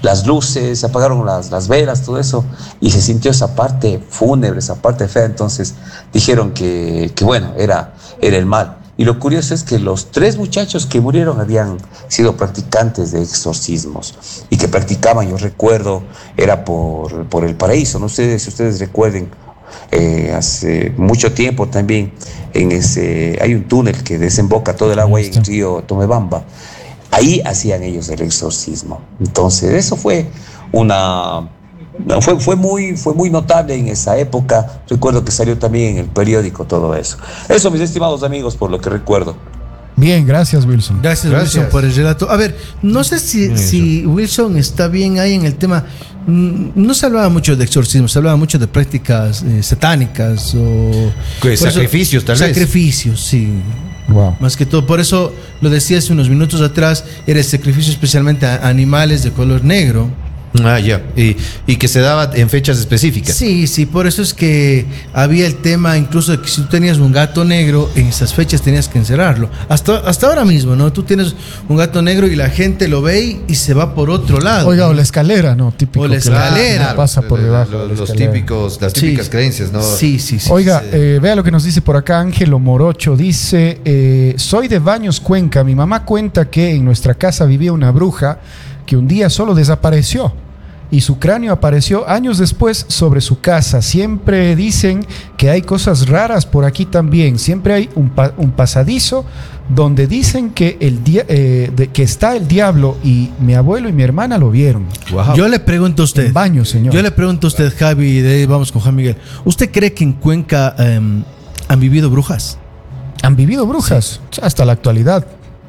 las luces, se apagaron las, las velas, todo eso, y se sintió esa parte fúnebre, esa parte fea. Entonces dijeron que, que bueno, era, era el mal. Y lo curioso es que los tres muchachos que murieron habían sido practicantes de exorcismos y que practicaban, yo recuerdo, era por, por el paraíso. No sé si ustedes recuerden, eh, hace mucho tiempo también en ese, hay un túnel que desemboca todo el agua en el río Tomebamba. Ahí hacían ellos el exorcismo. Entonces eso fue una... Fue, fue, muy, fue muy notable en esa época. Recuerdo que salió también en el periódico todo eso. Eso, mis estimados amigos, por lo que recuerdo. Bien, gracias, Wilson. Gracias, Gracias. Wilson, por el relato. A ver, no sé si, si Wilson está bien ahí en el tema. Mm, No se hablaba mucho de exorcismo, se hablaba mucho de prácticas eh, satánicas o... Pues, por sacrificios, tal vez. Sacrificios, sí. Wow. Más que todo, por eso lo decía hace unos minutos atrás, era el sacrificio especialmente a animales de color negro. Ah, ya. Y, y que se daba en fechas específicas. Sí, sí, por eso es que había el tema incluso de que si tú tenías un gato negro, en esas fechas tenías que encerrarlo. Hasta, hasta ahora mismo, ¿no? Tú tienes un gato negro y la gente lo ve y se va por otro lado. Oiga, o la escalera, ¿no? Típico. O la que escalera. no pasa por Los- debajo. Los, de la los escalera. típicos, las Sí. típicas creencias, ¿no? Sí, sí, sí. Oiga, sí. eh, vea lo que nos dice por acá Ángelo Morocho. Dice, eh, soy de Baños, Cuenca. Mi mamá cuenta que en nuestra casa vivía una bruja que un día solo desapareció y su cráneo apareció años después sobre su casa. Siempre dicen que hay cosas raras por aquí también. Siempre hay un, pa- un pasadizo donde dicen que, el dia- eh, de- que está el diablo y mi abuelo y mi hermana lo vieron. Wow. Yo le pregunto a usted. En Baños, señor. Yo le pregunto a usted, Javi, y de ahí vamos con Juan Miguel. ¿Usted cree que en Cuenca em, han vivido brujas? ¿Han vivido brujas? Hasta la actualidad.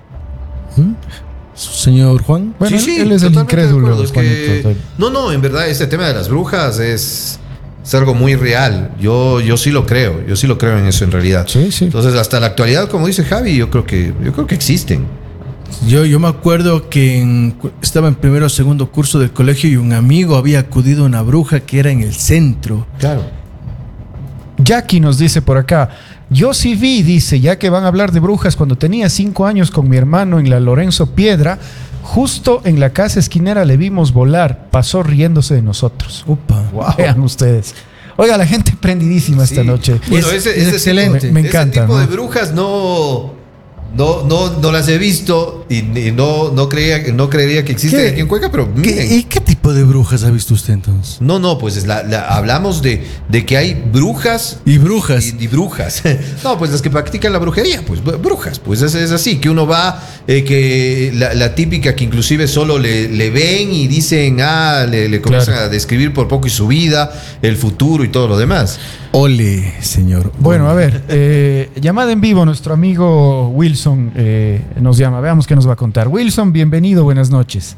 ¿Mm? Señor Juan. Bueno, sí, sí, él, él es el totalmente de incrédulo. acuerdo. Es que- Juanito. no, no, en verdad, este tema de las brujas es, es algo muy real. Yo, yo sí lo creo, yo sí lo creo en eso en realidad. Sí, sí. Entonces, hasta la actualidad, como dice Javi, yo creo que, yo creo que existen. Yo, yo me acuerdo que en- estaba en primero o segundo curso del colegio y un amigo había acudido a una bruja que era en el centro. Claro. Jackie nos dice por acá, yo sí vi, dice, ya que van a hablar de brujas, cuando tenía cinco años con mi hermano en la Lorenzo Piedra, justo en la casa esquinera le vimos volar, pasó riéndose de nosotros. Upa. Vean ustedes. Oiga, la gente prendidísima esta Sí. noche. Bueno, Es- ese, es ese excelente. tipo- Me- me encanta, Ese tipo ¿no? de brujas no, no, no, no las he visto y, y no, no, creía, no creería que existen ¿Qué? aquí en Cuenca, pero ¿Qué- miren. ¿Y qué tipo de brujas ha visto usted entonces? No, no, pues es la, la- hablamos de, de que hay brujas Y brujas. y, y brujas. No, pues las que practican la brujería, pues br- brujas. Pues es, es así, que uno va, eh, que la, la típica que inclusive solo le, le ven y dicen, ah, le, le comienzan Claro. a describir por poco y su vida, el futuro y todo lo demás. Ole, señor. Bueno, a ver, eh, llamada en vivo, nuestro amigo Wilson eh, nos llama. Veamos qué nos va a contar. Wilson, bienvenido, buenas noches.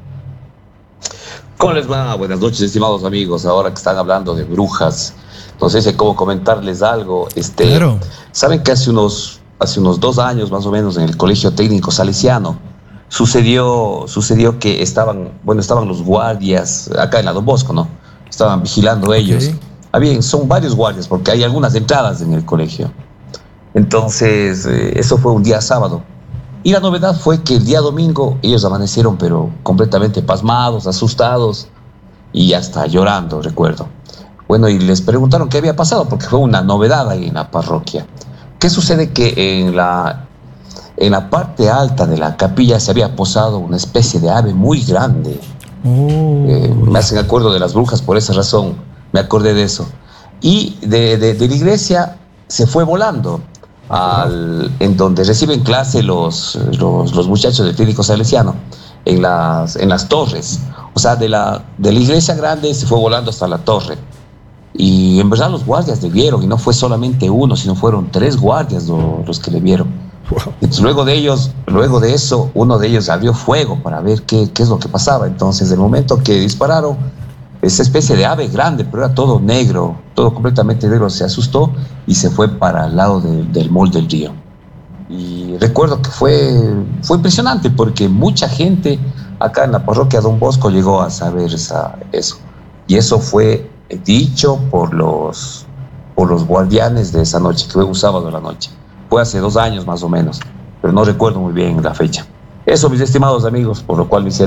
¿Cómo les va? Buenas noches, estimados amigos. Ahora que están hablando de brujas, no sé si cómo comentarles algo. Este, Claro. Saben que hace unos, hace unos dos años más o menos en el Colegio Técnico Salesiano sucedió, sucedió que estaban, bueno, estaban los guardias acá en la Don Bosco, ¿no? Estaban vigilando ellos. Ok. Había, son varios guardias porque hay algunas entradas en el colegio. Entonces, eh, eso fue un día sábado. Y la novedad fue que el día domingo ellos amanecieron pero completamente pasmados, asustados y hasta llorando, recuerdo. Bueno, y les preguntaron qué había pasado porque fue una novedad ahí en la parroquia. ¿Qué sucede? Que en la, en la parte alta de la capilla se había posado una especie de ave muy grande. Oh. Eh, me hacen acuerdo de las brujas, por esa razón me acordé de eso. Y de, de, de la iglesia se fue volando al, en donde reciben clase los, los, los muchachos del técnico salesiano, en las, en las torres. O sea, de la, de la iglesia grande se fue volando hasta la torre. Y en verdad los guardias le vieron, y no fue solamente uno, sino fueron tres guardias lo- los que le vieron. Entonces, luego de ellos, luego de eso, uno de ellos abrió fuego para ver qué, qué es lo que pasaba. Entonces, el momento que dispararon, esa especie de ave grande, pero era todo negro, todo completamente negro, se asustó y se fue para el lado de- del mall del río. Y recuerdo que fue, fue impresionante porque mucha gente acá en la parroquia Don Bosco llegó a saber esa, eso. Y eso fue dicho por los, por los guardianes de esa noche, que fue un sábado de la noche. Fue hace dos años más o menos, pero no recuerdo muy bien la fecha. Eso, mis estimados amigos, por lo cual me hicieron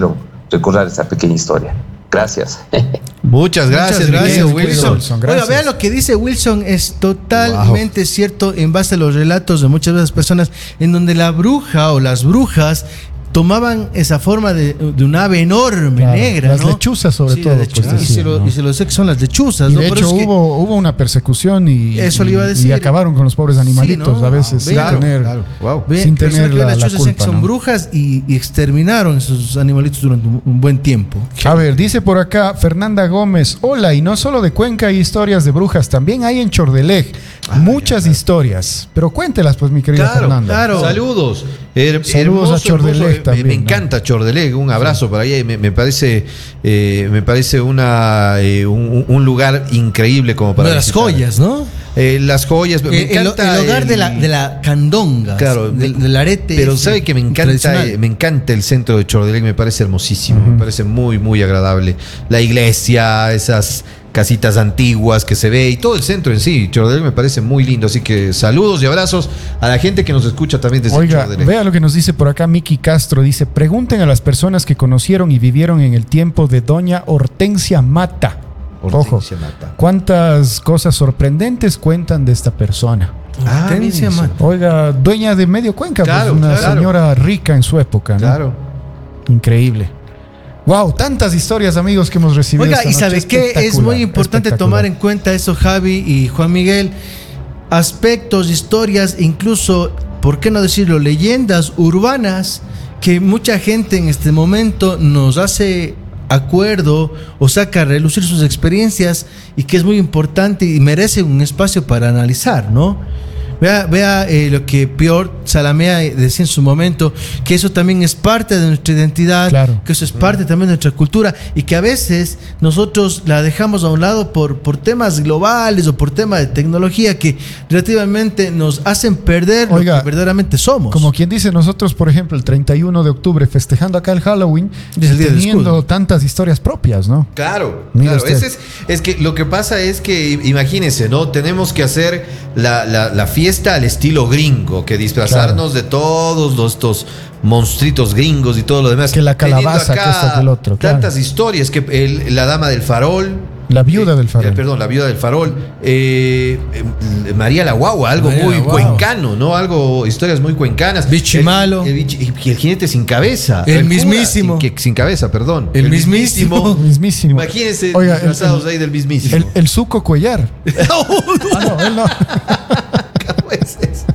recordar esta pequeña historia. Gracias. Muchas gracias, Muchas gracias, querido Wilson. Wilson. Gracias. Oiga, vea lo que dice Wilson, es totalmente wow. cierto en base a los relatos de muchas veces personas en donde la bruja o las brujas tomaban esa forma de, de un ave enorme, claro, negra, las ¿no? lechuzas sobre sí, todo. Pues, decían, y, se lo, ¿no? y se lo sé que son las lechuzas, y ¿no? de Pero hecho es que hubo, hubo una persecución y, eso le iba a decir. y acabaron con los pobres animalitos, sí, ¿no? a veces sin claro, tener, claro. Wow. Ve, sin tener que la, las la lechuzas culpa, que son ¿no? brujas y, y exterminaron esos animalitos durante un, un buen tiempo. A ver, dice por acá Fernanda Gómez, hola, y no solo de Cuenca hay historias de brujas, también hay en Chordelej ah, muchas claro. historias, pero cuéntelas pues mi querida Claro, Fernanda. claro. Saludos. Her Saludos hermoso, a Chordelej hermoso. también, Me, me ¿no? encanta Chordelej, un abrazo sí. para allá. Me, me parece, eh, me parece una, eh, un, un lugar increíble como para Una de las visitar. joyas, ¿no? Eh, las joyas, me Eh, el, encanta el hogar el- de la, de la candonga, Claro, del, del arete. Pero ese sabe que me encanta, tradicional. eh, me encanta el centro de Chordelej, me parece hermosísimo, Ujú. me parece muy, muy agradable. La iglesia, esas casitas antiguas que se ve y todo el centro en sí, Chordelej me parece muy lindo, así que saludos y abrazos a la gente que nos escucha también desde Oiga, Chordelej. vea lo que nos dice por acá Miki Castro, dice, pregunten a las personas que conocieron y vivieron en el tiempo de doña Hortensia Mata. Hortensia Ojo, Mata. cuántas cosas sorprendentes cuentan de esta persona. Ah, Hortensia miren eso. Mata. Oiga, dueña de medio Cuenca, Claro, pues una claro. señora rica en su época, ¿no? Claro. Increíble. Wow, tantas historias, amigos, que hemos recibido. Oiga, esta ¿y noche. sabes qué? Es Espectacular, muy importante espectacular. tomar en cuenta eso, Javi y Juan Miguel. Aspectos, historias, incluso, ¿por qué no decirlo? Leyendas urbanas que mucha gente en este momento nos hace acuerdo o saca a relucir sus experiencias y que es muy importante y merece un espacio para analizar, ¿no? Vea, vea eh, lo que Pior Salamea decía en su momento, que eso también es parte de nuestra identidad, Claro. que eso es parte también de nuestra cultura y que a veces nosotros la dejamos a un lado por, por temas globales o por temas de tecnología que relativamente nos hacen perder Oiga, lo que verdaderamente somos. Como quien dice, nosotros, por ejemplo, el treinta y uno de octubre, festejando acá el Halloween, Es el día del teniendo escudo. tantas historias propias, ¿no? Claro, Mira claro. usted. Ese es, es que lo que pasa es que, imagínense, ¿no? Tenemos que hacer la, la, la fiesta al estilo gringo, que disfrazarnos de todos los, estos monstruitos gringos y todo lo demás. Que la Teniendo calabaza, acá que esto, que el otro, claro. Tantas historias, que el- la dama del farol. La viuda eh, del farol. eh, perdón, la viuda del farol. eh, eh, María la Guagua, algo María muy la Guagua. cuencano, ¿no? Algo, historias muy cuencanas. Bichimalo. El, el, bichi- y el jinete sin cabeza. El cura mismísimo. Sin, que- sin cabeza, perdón. El mismísimo. Mismísimo. Imagínense Oiga, el- disfrazados el- ahí del mismísimo. El, el suco cuellar. Ah, no, él no. ¿Cómo es eso?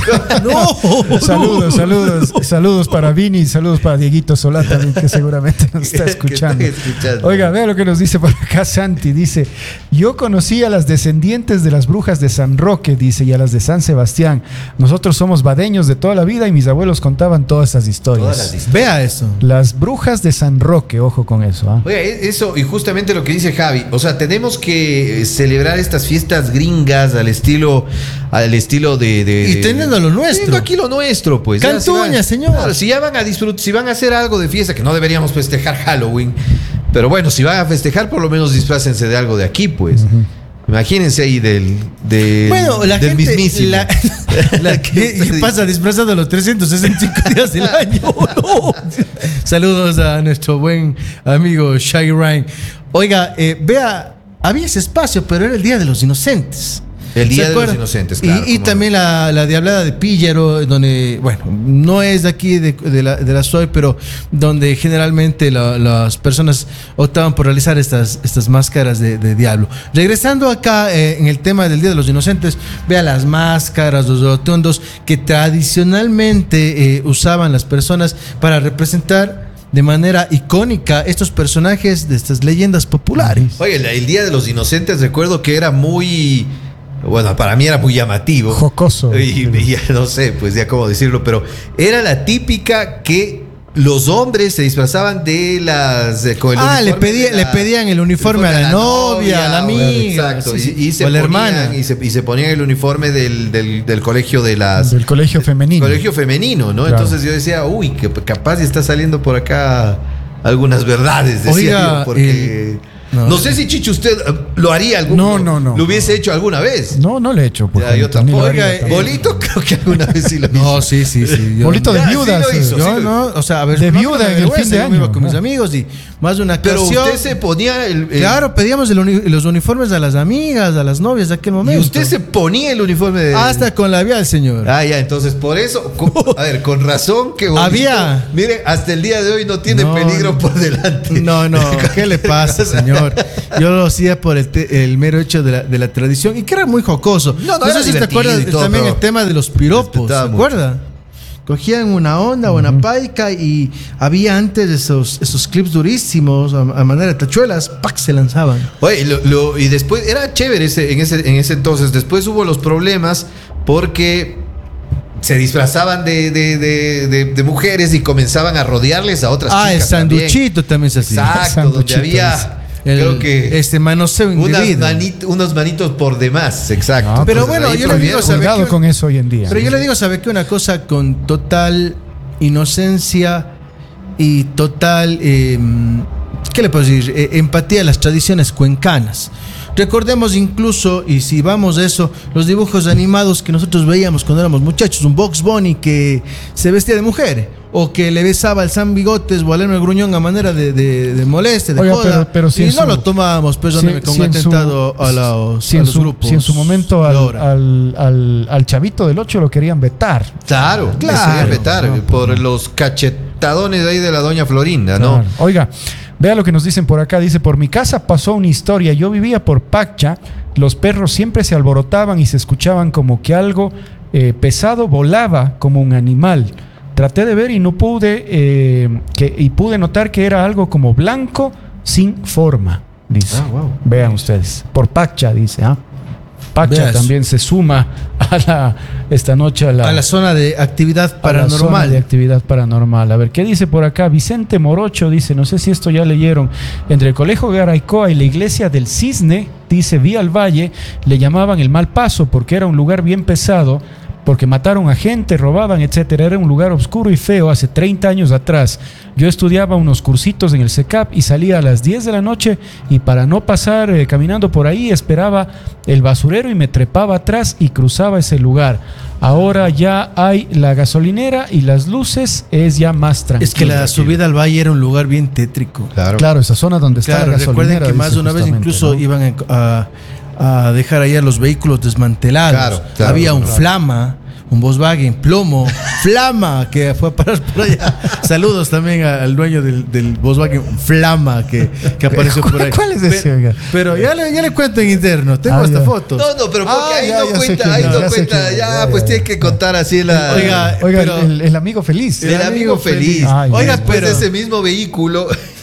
No, Saludos, saludos, saludos para Vini, saludos para Dieguito Solá también, que seguramente nos está Que escuchando. está escuchando. Oiga, vea lo que nos dice por acá Santi, dice, yo conocí a las descendientes de las brujas de San Roque, dice, y a las de San Sebastián. Nosotros somos badeños de toda la vida y mis abuelos contaban todas esas historias. Todas las historias. vea eso. Las brujas de San Roque, ojo con eso. ¿ah? Oiga, e- eso, y justamente lo que dice Javi, o sea, tenemos que eh, celebrar estas fiestas gringas al estilo, al estilo de. de- Y de- teniendo lo nuestro. Teniendo aquí lo nuestro, pues. Ya, si Cantuña, van- señor. Claro, si ya van a disfrutar, si van a hacer algo de fiesta, que no deberíamos festejar Halloween, pero bueno, si van a festejar, por lo menos disfrácense de algo de aquí, pues. Imagínense ahí del, del, Bueno, la del gente mismísimo. la, la que pasa disfrazado los trescientos sesenta y cinco días del año. No. Saludos a nuestro buen amigo Shaggy Ryan. Oiga, eh, vea, había ese espacio, pero era el Día de los Inocentes. El Día ¿Se de los acuerda? Inocentes, Y- claro, Y, cómo también la, la Diablada de Píllaro, donde, bueno, no es de aquí, de, de la, de la S O E, pero donde generalmente la- las personas optaban por realizar estas, estas máscaras de, de diablo. Regresando acá eh, en el tema del Día de los Inocentes, vea las máscaras, los rotundos que tradicionalmente eh, usaban las personas para representar de manera icónica estos personajes de estas leyendas populares. Oye, el, el Día de los Inocentes recuerdo que era muy, bueno, para mí era muy llamativo. Jocoso. Y, y ya no sé, pues ya cómo decirlo, pero era la típica que los hombres se disfrazaban de las... de- con el Ah, le, uniforme pedía, de le la- pedían el uniforme a la novia, a la o- amiga, Exacto, sí, y, y sí, se o a la ponían- hermana. Y se, y se ponían el uniforme del, del, del colegio de las... Del colegio femenino. Colegio femenino, ¿no? Claro. Entonces yo decía, uy, que capaz ya está saliendo por acá algunas verdades, decía Oiga, yo, porque... No, No, sé si Chicho usted eh, lo haría algún No, no, no. Lo hubiese hecho alguna vez. No, no le he hecho. por Ya, yo favor, ni lo tampoco. haría Oiga, tampoco. Bolito creo que alguna vez sí lo hizo. No, sí, sí, sí. yo- Bolito de Ya, sí viudas. lo hizo, eh. Yo sí lo- no, o sea, a ver, De no, viuda no me en el avergüenza, fin de yo me iba año, con mis ¿no? amigos y más de una Pero ocasión. usted se ponía el, el- Claro, pedíamos el uni- los uniformes a las amigas, a las novias de aquel y momento. usted se ponía el uniforme de Hasta con la vía del señor. Ah, ya, entonces por eso, co- a ver, con razón que Bolito, Había. Mire, hasta el día de hoy no tiene No, peligro no. por delante. No, no, ¿qué le pasa, señor? Yo lo hacía por el, te- el mero hecho de la, de la tradición y que era muy jocoso. No, no, sé era si te divertido acuerdas y todo, también pero el tema de los piropos, ¿se respetaba mucho. acuerda? Cogían una onda, una paica y había antes esos, esos clips durísimos a, a manera de tachuelas, ¡pac! Se lanzaban. Oye, lo- lo- y después era chévere ese, en, ese, en ese entonces. Después hubo los problemas porque se disfrazaban de, de, de, de- de mujeres y comenzaban a rodearles a otras Ah, el chicas también. sanduchito también se hacía. Exacto, donde Sanduchito, había, El- creo que este manoseo unas indebido. manit- unos manitos por demás, exacto. No, pero Entonces, bueno, ahí yo le digo, prohibieron. ¿sabe Cuidado qué? con eso hoy en día. Pero yo le digo, ¿sabe qué? Una cosa con total inocencia y total, eh, ¿qué le puedo decir? Eh, empatía a las tradiciones cuencanas. Recordemos incluso, y si vamos a eso, los dibujos animados que nosotros veíamos cuando éramos muchachos, un Bugs Bunny que se vestía de mujer, o que le besaba al San Bigotes o al Elmer Gruñón a manera de, de, de molestia, de Oiga, joda, pero- pero si y en no su- lo tomábamos, pues, Si- con si en su- atentado a los, si a en los su, grupos. si en su momento de al, ahora. al, al, al chavito del ocho lo querían vetar. Claro, Claro. claro. Vetar, No, por los cachetadones de ahí de la doña Florinda, ¿no? Claro. Oiga, vea lo que nos dicen por acá. Dice, por mi casa pasó una historia. Yo vivía por Pacha. Los perros siempre se alborotaban y se escuchaban como que algo eh, pesado volaba como un animal. Traté de ver y no pude, eh, que, y pude notar que era algo como blanco sin forma, dice. Ah, wow. Vean ustedes. Por Pacha, dice. ¿ah? Pacha Vea eso. también se suma a la, esta noche a la, A la zona de actividad a la zona paranormal. de actividad paranormal. A ver, ¿qué dice por acá? Vicente Morocho dice, no sé si esto ya leyeron, entre el Colegio Garaycoa y la iglesia del Cisne, dice, Vía al Valle, le llamaban el Mal Paso porque era un lugar bien pesado, porque mataron a gente, robaban, etcétera. Era un lugar oscuro y feo hace treinta años atrás. Yo estudiaba unos cursitos en el C E C A P y salía a las diez de la noche y para no pasar eh, caminando por ahí esperaba el basurero y me trepaba atrás y cruzaba ese lugar. Ahora ya hay la gasolinera y las luces es ya más tranquilo. Es que la subida al valle era un lugar bien tétrico. Claro. Claro, esa zona donde está Claro, la gasolinera. recuerden que más dice de una vez justamente, incluso ¿no? iban a, a dejar allá los vehículos desmantelados. Claro, claro, Había un claro. Flama, un Volkswagen plomo, Flama, que fue a parar por allá. Saludos también al dueño del, del Volkswagen Flama, que, que apareció por ahí. ¿Cuál es ese, oiga? Pero, pero ya, le, ya le cuento en interno, tengo Ah, hasta ya. fotos. No, no, pero porque Ah, ahí ya, no ya sé cuenta, quién ahí es, no ya sé cuenta, quién es, ya, ya, pues ya. tiene que contar así la. Oiga, Oiga, pero- el, el amigo feliz. el amigo feliz. Ay, Oiga, Dios. pues pero- ese mismo vehículo,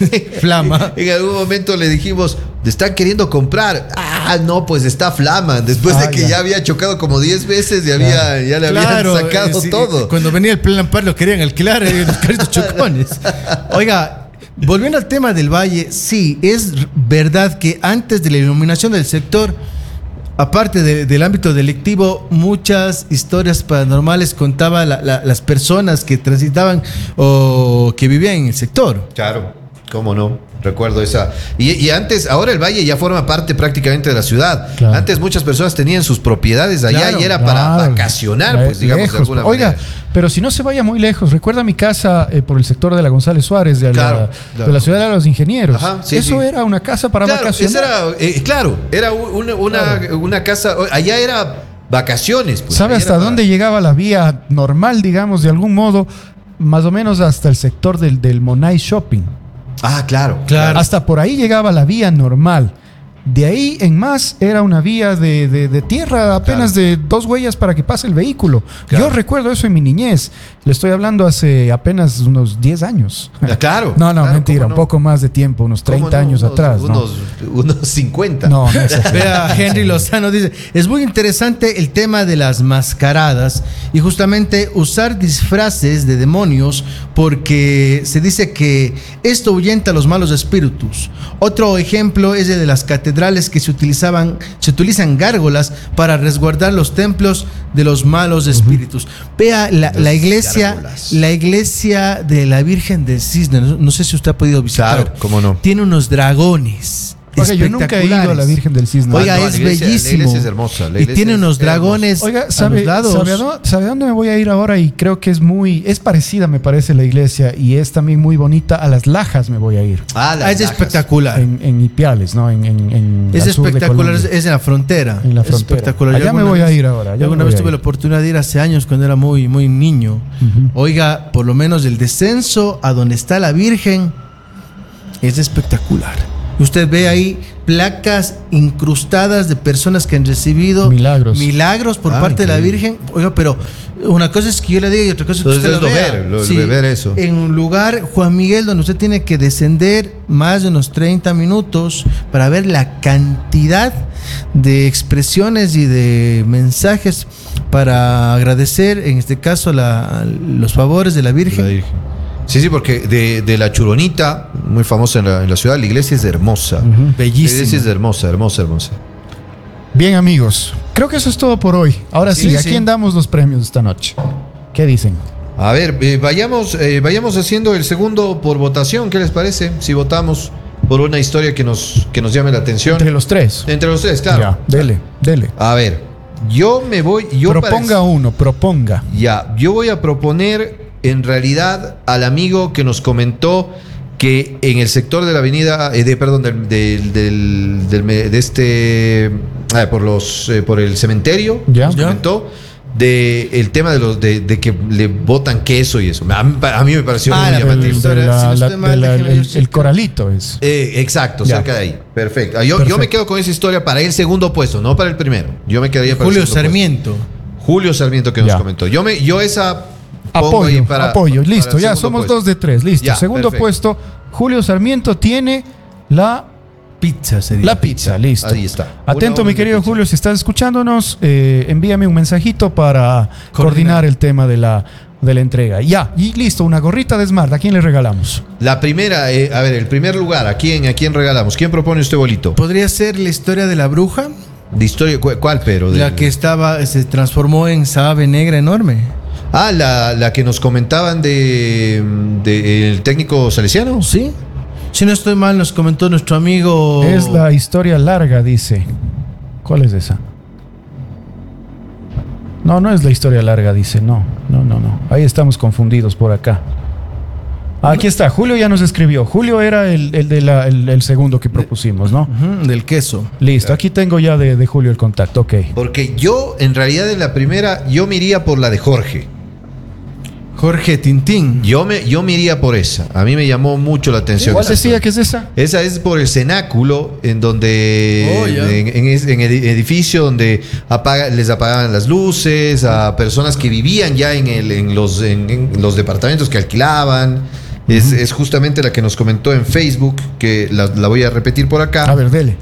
Flama. en algún momento le dijimos, te están queriendo comprar. Ah, no, pues está Flama. Después Ah, de que ya. ya. había chocado como diez veces y había, ya le habían sacado eh, sí, todo. Cuando venía el plan par lo querían alquilar eh, los carritos chocones. Oiga, volviendo al tema del valle, sí, es verdad que antes de la iluminación del sector, aparte de- del ámbito delictivo, muchas historias paranormales contaban la- la- las personas que transitaban o que vivían en el sector. Claro, cómo no. Recuerdo esa. Y, y antes, ahora el valle ya forma parte prácticamente de la ciudad. Claro. Antes muchas personas tenían sus propiedades allá Claro, y era para Claro. vacacionar, Le- pues digamos lejos, de alguna Oiga, manera. pero si no se vaya muy lejos, recuerda mi casa eh, por el sector de la González Suárez, de, Claro, la, claro. de la ciudad de los ingenieros. Ajá, sí, Eso sí. era una casa para Claro, vacacionar. esa era, eh, claro, era una, una, una casa, allá era vacaciones. Pues, ¿Sabe allá hasta era dónde para- llegaba la vía normal, digamos, de algún modo? Más o menos hasta el sector del, del Monay Shopping. Ah, claro, Claro. Hasta por ahí llegaba la vía normal. De ahí en más era una vía de, de- de tierra apenas Claro. de dos huellas para que pase el vehículo. Claro. Yo recuerdo eso en mi niñez. Le estoy hablando hace apenas unos diez años. Ah, claro. No, no, claro, mentira, ¿cómo un poco más de tiempo, unos ¿Cómo treinta no? años Unos- atrás. ¿no? Unos, unos cincuenta. No, no es así. Vea, Henry Lozano dice, es muy interesante el tema de las mascaradas y justamente usar disfraces de demonios porque se dice que esto ahuyenta a los malos espíritus. Otro ejemplo es el de las catedrales que se utilizaban, se utilizan gárgolas para resguardar los templos de los malos espíritus. Vea la, la Las iglesia, gárgolas. la iglesia de la Virgen del Cisne, no, no sé si usted ha podido visitar. Claro, cómo no. Tiene unos dragones. Oiga, yo nunca he ido a la Virgen del Cisne. Oiga, Ah, no, es la iglesia- bellísimo. la iglesia es hermosa, la y iglesia tiene es unos hermosa. dragones Oiga, a ¿sabe, los lados. ¿sabe, a dónde, sabe a dónde me voy a ir ahora? Y creo que es muy, es parecida, me parece, la iglesia y es también muy bonita. A Las Lajas me voy a ir. Ah, las Ah, es lajas. espectacular. En, en Ipiales, ¿no? En, en, en Es al sur de espectacular, es, Colombia. es en la frontera. En la Es frontera. espectacular. Allá Yo me alguna voy a vez- ir ahora, allá Yo alguna me voy vez a tuve ir. la oportunidad de ir hace años cuando era muy, muy niño. Ujú. Oiga, por lo menos el descenso a donde está la Virgen es espectacular. Usted ve ahí placas incrustadas de personas que han recibido Milagros. milagros por Ah, parte de la increíble. Virgen. Oiga, pero una cosa es que yo le diga y otra cosa es que Entonces usted lo es lo vea. ver, lo- lo ver eso. En un lugar, Juan Miguel, donde usted tiene que descender más de unos treinta minutos para ver la cantidad de expresiones y de mensajes para agradecer, en este caso, la- los favores de la Virgen. La Virgen. Sí, sí, porque de, de la Churonita, muy famosa en la, en la ciudad, la iglesia es hermosa. Ujú. La Bellísima. iglesia es hermosa, hermosa, hermosa. Bien, amigos, creo que eso es todo por hoy. Ahora sí, Sí, ¿a sí. quién damos los premios esta noche? ¿Qué dicen? A ver, eh, vayamos, eh, vayamos haciendo el segundo por votación, ¿qué les parece? Si votamos por una historia que nos, que nos llame la atención. Entre los tres. Entre los tres, claro. Ya, dele, dele. A ver, yo me voy. Yo proponga para- uno, proponga. Ya, yo voy a proponer en realidad al amigo que nos comentó que en el sector de la avenida, eh, de, perdón, del, del, del- del me- de este, ah, por los, eh, por el cementerio, Ya. nos Ya. comentó de el tema de los, de, de que le botan queso y eso. A mí, a mí me pareció Ah, muy la- Del- llamativo. historia, de la- si no la- estoy mal, de la- déjeme el, ver si- el coralito es. Eh, exacto, Ya. cerca de ahí. Perfecto. Ah, yo, yo Perfecto. me quedo con esa historia para el segundo puesto, no para el primero. Yo me quedaría para Julio el segundo Sarmiento. puesto. Julio Sarmiento que nos Ya. comentó. Yo me, yo esa pongo ahí Apoyo, para- apoyo, para listo, el ya segundo somos puesto. dos de tres, listo. Ya, Segundo perfecto. puesto, Julio Sarmiento tiene la, Pizza sería. la pizza, listo. Ahí está. Atento, Una mi orden de querido pizza. Julio, si estás escuchándonos, eh, envíame un mensajito para coordinar, Coordinar. el tema de la, de la entrega. Ya, y listo, una gorrita de Smart, ¿a quién le regalamos? La primera, eh, a ver, el primer lugar, ¿a quién, ¿a quién regalamos? ¿Quién propone este bolito? ¿Podría ser la historia de la bruja? De historia, ¿cu- ¿cuál, pero? La Del- que estaba, se transformó en esa ave negra enorme. Ah, la, la que nos comentaban de, de el técnico salesiano. ¿Sí? Si no estoy mal, nos comentó nuestro amigo. Es la historia larga, dice. ¿Cuál es esa? No, no es la historia larga, dice. No, no, no, no. Ahí estamos confundidos por acá. Aquí está, Julio ya nos escribió. Julio era el, el de la- el- el segundo que propusimos, ¿no? Ujú, del queso. Listo, aquí tengo ya de, de Julio el contacto, ok. Porque yo, en realidad, en la primera, yo me iría por la de Jorge. Jorge Tintín. Yo me, yo me iría por esa. A mí me llamó mucho la atención. ¿Cuál esa decía historia. que es esa? Esa es por el cenáculo, en donde Oh, ya. en, en es- en el edificio donde apaga- les apagaban las luces a personas que vivían ya en, el, en, los, en, en los departamentos que alquilaban. Es, es justamente la que nos comentó en Facebook, que la, la voy a repetir por acá. A ver, dele.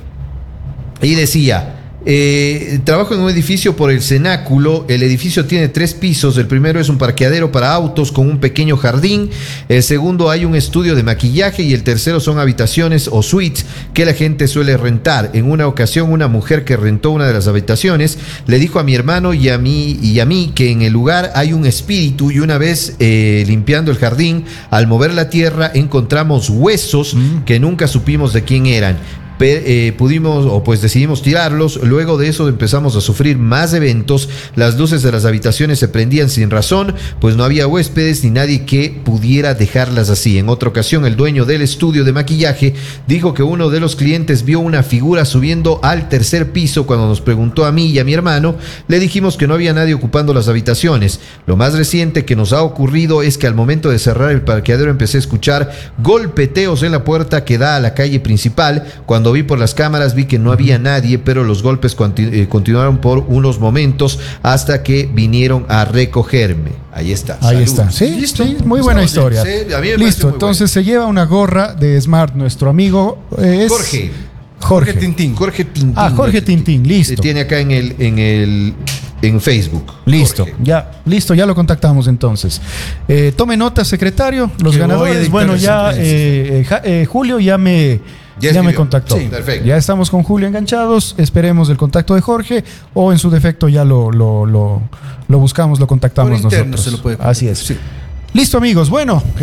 Y decía, eh, trabajo en un edificio por el cenáculo, el edificio tiene tres pisos, el primero es un parqueadero para autos con un pequeño jardín, el segundo hay un estudio de maquillaje y el tercero son habitaciones o suites que la gente suele rentar. En una ocasión una mujer que rentó una de las habitaciones le dijo a mi hermano y a mí, y a mí que en el lugar hay un espíritu y una vez eh, limpiando el jardín, al mover la tierra encontramos huesos que nunca supimos de quién eran. Pe- eh, pudimos o pues decidimos tirarlos. Luego de eso empezamos a sufrir más eventos. Las luces de las habitaciones se prendían sin razón, pues no había huéspedes ni nadie que pudiera dejarlas así. En otra ocasión el dueño del estudio de maquillaje dijo que uno de los clientes vio una figura subiendo al tercer piso. Cuando nos preguntó a mí y a mi hermano, le dijimos que no había nadie ocupando las habitaciones. Lo más reciente que nos ha ocurrido es que al momento de cerrar el parqueadero empecé a escuchar golpeteos en la puerta que da a la calle principal. Cuando vi por las cámaras vi que no había nadie, pero los golpes conti- eh, continuaron por unos momentos hasta que vinieron a recogerme. Ahí está. Ahí Saludos. está. Sí, Listo. sí, muy buena Estamos historia. bien. Sí, a mí me pareció Listo, muy entonces se lleva una gorra de Smart, nuestro amigo. eh, es Jorge. Jorge. Jorge Tintín. Jorge Tintín. Ah, Jorge Tintín, listo. Se tiene acá en el en el en Facebook. Listo, Jorge. ya, listo, ya lo contactamos entonces. Eh, tome nota, secretario, los Que voy a ganadores. dictar Bueno, las ya sentencias. eh, eh, ja- eh, Julio ya me, Ya ya me escribió. contactó. Sí, perfecto. Ya estamos con Julio enganchados. Esperemos el contacto de Jorge o en su defecto ya lo, lo, lo, lo buscamos, lo contactamos Por interno nosotros. se lo puede Así es. sí. Listo, amigos. Bueno, eh,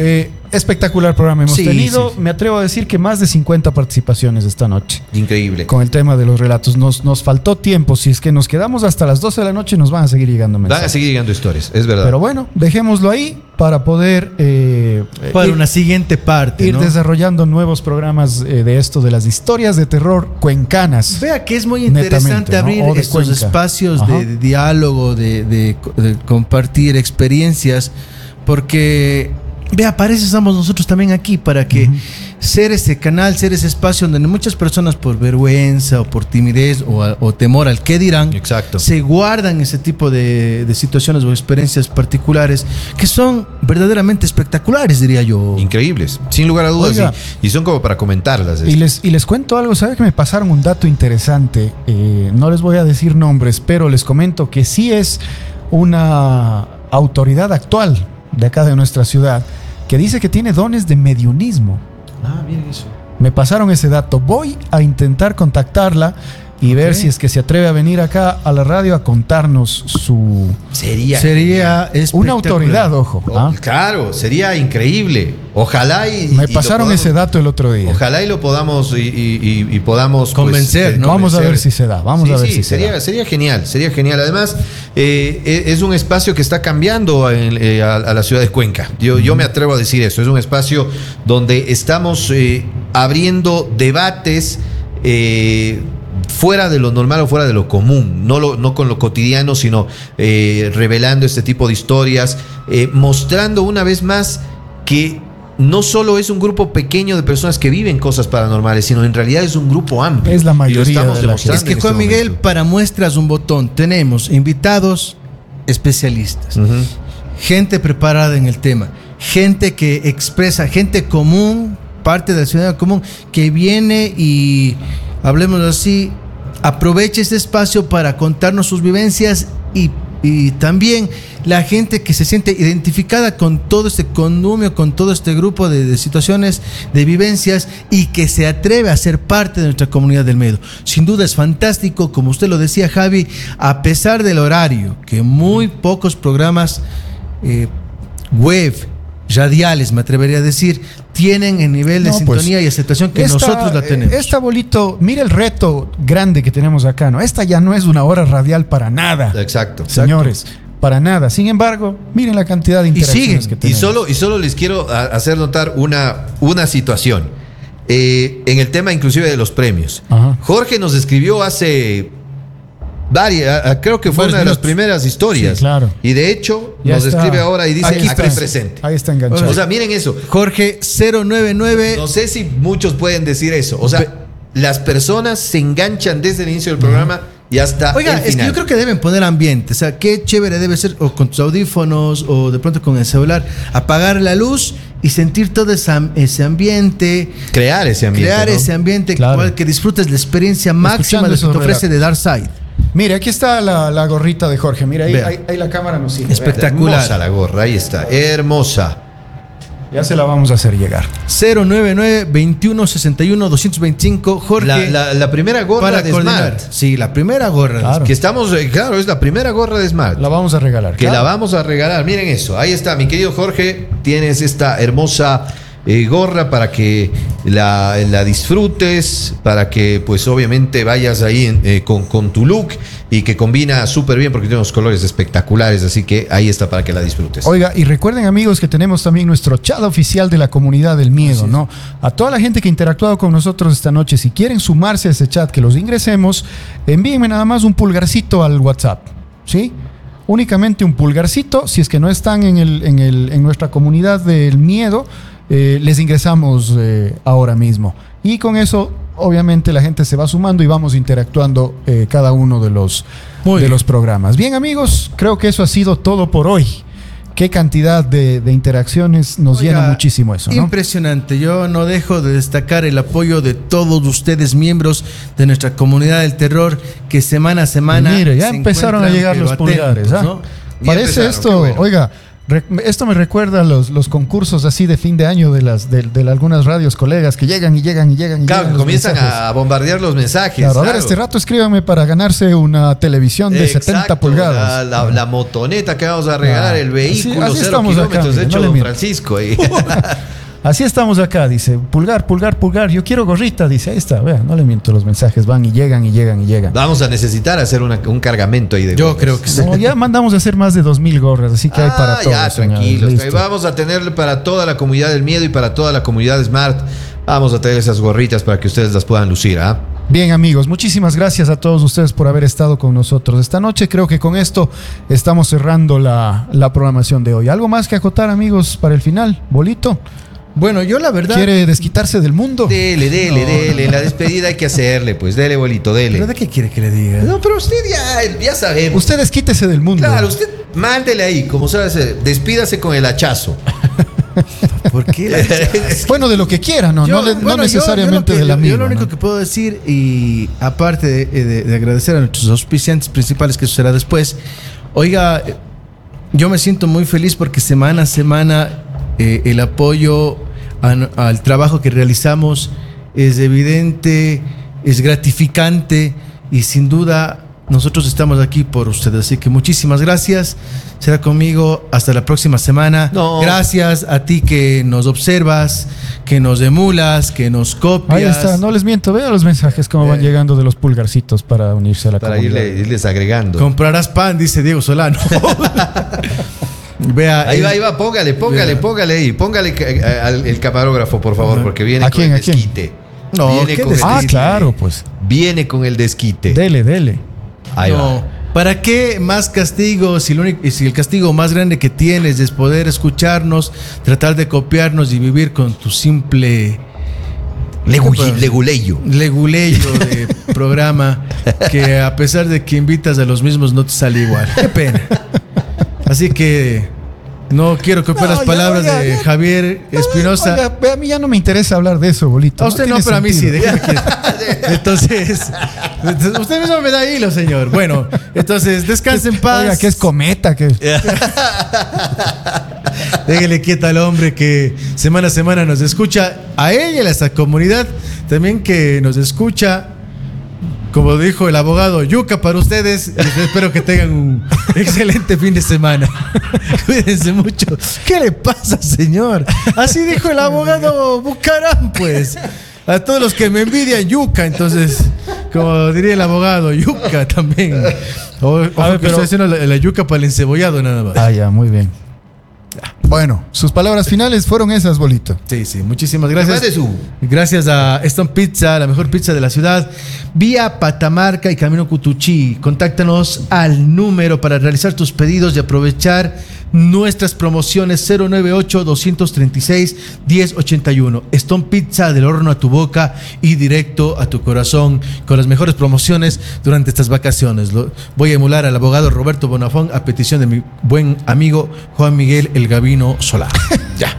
espectacular programa hemos Sí, tenido. sí, sí. Me atrevo a decir que más de cincuenta participaciones esta noche. Increíble. Con el tema de los relatos. Nos, nos faltó tiempo. Si es que nos quedamos hasta las doce de la noche, nos van a seguir llegando mensajes. Van a seguir llegando historias, es verdad. Pero bueno, dejémoslo ahí para poder eh, Para ir, una siguiente parte, ir ¿no? desarrollando nuevos programas eh, de esto, de las historias de terror cuencanas. Vea que es muy interesante Netamente, ¿no? abrir O de estos Cuenca. espacios Ajá. de, de diálogo, de, de- de compartir experiencias, porque, vea, para eso estamos nosotros también aquí, para que ser ese canal, ser ese espacio donde muchas personas por vergüenza o por timidez o, a- o temor al qué dirán, Exacto. se guardan ese tipo de, de situaciones o experiencias particulares que son verdaderamente espectaculares, diría yo. Increíbles, sin lugar a dudas. Oiga. Y, y son como para comentarlas. Y les, y les cuento algo, ¿sabe que me pasaron un dato interesante? Eh, no les voy a decir nombres, pero les comento que sí es una autoridad actual de acá de nuestra ciudad que dice que tiene dones de mediunismo. Ah, miren eso. Me pasaron ese dato. Voy a intentar contactarla y ver si es que se atreve a venir acá a la radio a contarnos su... Sería. Sería Una espectacular. autoridad, ojo. Oh, ¿ah? Claro, sería increíble. Ojalá y. Me y lo pasaron podamos- ese dato el otro día. Ojalá y lo podamos y, y- y- y podamos pues, Convencer, eh, ¿no? Vamos a convencer. ver si se da, vamos Sí, a ver sí, si se sería, da. sería genial, sería genial. Además, eh, e- es un espacio que está cambiando en- eh, a, a la ciudad de Cuenca. Yo, yo me atrevo a decir eso. Es un espacio donde estamos eh, abriendo debates eh, fuera de lo normal o fuera de lo común, no, lo, no con lo cotidiano, sino eh, revelando este tipo de historias, eh, mostrando una vez más que no solo es un grupo pequeño de personas que viven cosas paranormales, sino en realidad es un grupo amplio. Es la Y lo mayoría estamos de la demostrando Es que en Juan este Miguel, momento. para muestras un botón, tenemos invitados especialistas, Ujú. gente preparada en el tema, gente que expresa, gente común, parte de la ciudadanía común, que viene y, hablemos así, aprovecha este espacio para contarnos sus vivencias y, y también la gente que se siente identificada con todo este condumio, con todo este grupo de, de situaciones, de vivencias y que se atreve a ser parte de nuestra comunidad del medio. Sin duda es fantástico, como usted lo decía, Javi, a pesar del horario, que muy pocos programas eh, web, radiales, me atrevería a decir, tienen el nivel de No, pues, sintonía y aceptación que esta- nosotros la tenemos. Esta bolito, mira el reto grande que tenemos acá, ¿no? Esta ya no es una hora radial para nada, Exacto. señores, para nada. Sin embargo, miren la cantidad de interacciones siguen, que Y tenemos. solo, y solo les quiero a- hacer notar una, una situación. Eh, en el tema inclusive de los premios. Ajá. Jorge nos escribió hace varias, a- a- creo que fue Varios una de las minutos. primeras historias. Sí, claro. Y de hecho Ya nos está. escribe ahora y dice Aquí aquí, está. presente. Ahí está enganchado. O sea, miren eso. Jorge cero nueve nueve. No sé si muchos pueden decir eso. O sea, las personas se enganchan desde el inicio del programa y hasta Oiga, el es que final. yo creo que deben poner ambiente. O sea, qué chévere debe ser, o con tus audífonos, o de pronto con el celular, apagar la luz y sentir todo esa- ese ambiente, crear ese ambiente. crear ¿no? ese ambiente Claro. cual que disfrutes la experiencia máxima Escuchando de lo que esos te ofrece relatos. de Dark Side. Mire, aquí está la, la gorrita de Jorge. Mira, ahí, Vea. ahí, ahí la cámara nos sigue. Espectacular. Hermosa la gorra, ahí está. Hermosa. Ya se la vamos a hacer llegar. cero nueve nueve, veintiuno sesenta y uno, doscientos veinticinco. Jorge, La, la- la primera gorra para de coordinar. Smart. Sí, la primera gorra. Claro. Que estamos, eh, claro, es la primera gorra de Smart. La vamos a regalar. que claro. la vamos a regalar. Miren eso. Ahí está, mi querido Jorge. Tienes esta hermosa eh, gorra para que la, la disfrutes, para que pues obviamente vayas ahí en- eh, con, con tu look y que combina súper bien porque tiene unos colores espectaculares. Así que ahí está para que la disfrutes. Oiga, y recuerden, amigos, que tenemos también nuestro chat oficial de la comunidad del miedo, ¿no? A toda la gente que ha interactuado con nosotros esta noche, si quieren sumarse a ese chat, que los ingresemos, envíenme nada más un pulgarcito al WhatsApp, ¿sí? Únicamente un pulgarcito, si es que no están en, el, en, el, en nuestra comunidad del miedo, eh, les ingresamos eh, ahora mismo. Y con eso, obviamente, la gente se va sumando y vamos interactuando eh, cada uno de los, Muy de bien. los programas. Bien, amigos, creo que eso ha sido todo por hoy. Qué cantidad de, de interacciones, nos Oiga, llena muchísimo eso, ¿no? Impresionante. Yo no dejo de destacar el apoyo de todos ustedes, miembros de nuestra comunidad del terror, que semana a semana. Mire, ya se empezaron a encuentran, llegar los pero pulgares. atentos, ¿ah? ¿no? Ya Parece empezaron, esto, qué bueno. oiga, re- esto me recuerda a los, los concursos así de fin de año de las de, de algunas radios colegas que llegan y llegan y llegan y Claro, llegan que los comienzan mensajes. a bombardear los mensajes. Claro, a ver, claro. este rato escríbanme para ganarse una televisión de Exacto, setenta pulgadas. La, la- la motoneta que vamos a regalar, Ah, el vehículo, así- así cero estamos acá, kilómetros mire, hecho no le Don miento. Francisco. ahí. Así estamos acá, dice. Pulgar, pulgar, pulgar. Yo quiero gorrita, dice. Ahí está, vea, no le miento, los mensajes van y llegan y llegan y llegan. Vamos a necesitar hacer una- un cargamento ahí de Yo gorras. creo que sí. No, ya mandamos a hacer más de dos mil gorras, así que hay para Ah, todos. ya, señores. tranquilos. Listo. Vamos a tener para toda la comunidad del miedo y para toda la comunidad Smart. Vamos a tener esas gorritas para que ustedes las puedan lucir, ¿ah? Bien, amigos, muchísimas gracias a todos ustedes por haber estado con nosotros esta noche. Creo que con esto estamos cerrando la, la programación de hoy. ¿Algo más que acotar, amigos, para el final? ¿Bolito? Bueno, yo la verdad. ¿Quiere desquitarse del mundo? Dele, dele, No, dele. La despedida hay que hacerle, pues. Dele, bolito, ¿Pero dele. de qué quiere que le diga? No, pero usted ya, ya sabemos. Usted desquítese del mundo. Claro, usted mándele ahí, como sabe hacer. Despídase con el hachazo. ¿Por qué? La... Bueno, de lo que quiera, no, Yo- no, de- no bueno, yo- necesariamente yo lo que- del amigo. Yo lo único ¿no? que puedo decir, y aparte de, de- de agradecer a nuestros auspiciantes principales, que eso será después, oiga, yo me siento muy feliz porque semana a semana eh, el apoyo a- al trabajo que realizamos es evidente, es gratificante y sin duda nosotros estamos aquí por ustedes. Así que muchísimas gracias. Será conmigo hasta la próxima semana. No. Gracias a ti que nos observas, que nos emulas, que nos copias. Ahí está, no les miento, vea los mensajes cómo van Eh. llegando de los pulgarcitos para unirse a la Para comunidad. irle- irles agregando. Comprarás pan, dice Diego Solano. Vea, Ahí el- va, ahí va, póngale, póngale, Vea. póngale ahí. Póngale eh, al- el camarógrafo, por favor, Ajá. porque viene ¿A con quién, el a quién? desquite. No, viene, ¿qué con el desquite? Ah, desquite. claro, pues. Viene con el desquite. Dele, dele. Ahí no. va. ¿Para qué más castigo si, lo único- si el castigo más grande que tienes es poder escucharnos, tratar de copiarnos y vivir con tu simple Legu- Leguleyo. leguleyo de programa que a pesar de que invitas a los mismos no te sale igual? Qué pena. Así que no quiero copiar No, las ya, palabras oiga, de ya. Javier Espinosa. Oiga, ve, a mí ya no me interesa hablar de eso, bolito. A usted no, tiene pero a mí sí, sentido. déjeme que- Entonces, entonces, usted mismo me da hilo, señor. Bueno, entonces, descanse en paz. Oiga, que es cometa, que Déjele quieta al hombre que semana a semana nos escucha. A ella y a esta comunidad también que nos escucha. Como dijo el abogado, yuca para ustedes. Y espero que tengan un excelente fin de semana. Cuídense mucho. ¿Qué le pasa, señor? Así dijo el abogado Bucaram, pues. A todos los que me envidian, yuca. Entonces, como diría el abogado, yuca también. O, ojo ver, que pero- estoy haciendo la, la yuca para el encebollado nada más. Ah, ya, muy bien. Bueno, sus palabras finales fueron esas, bolito. Sí, sí, muchísimas Mande gracias. su- Gracias a Stone Pizza, la mejor pizza de la ciudad, vía Patamarca y Camino Cutuchí. Contáctanos al número para realizar tus pedidos y aprovechar nuestras promociones cero nueve ocho, dos tres seis, uno cero ocho uno. Stone Pizza, del horno a tu boca y directo a tu corazón, con las mejores promociones durante estas vacaciones. Lo- voy a emular al abogado Roberto Bonafón a petición de mi buen amigo Juan Miguel El Gavino Solá. Ya.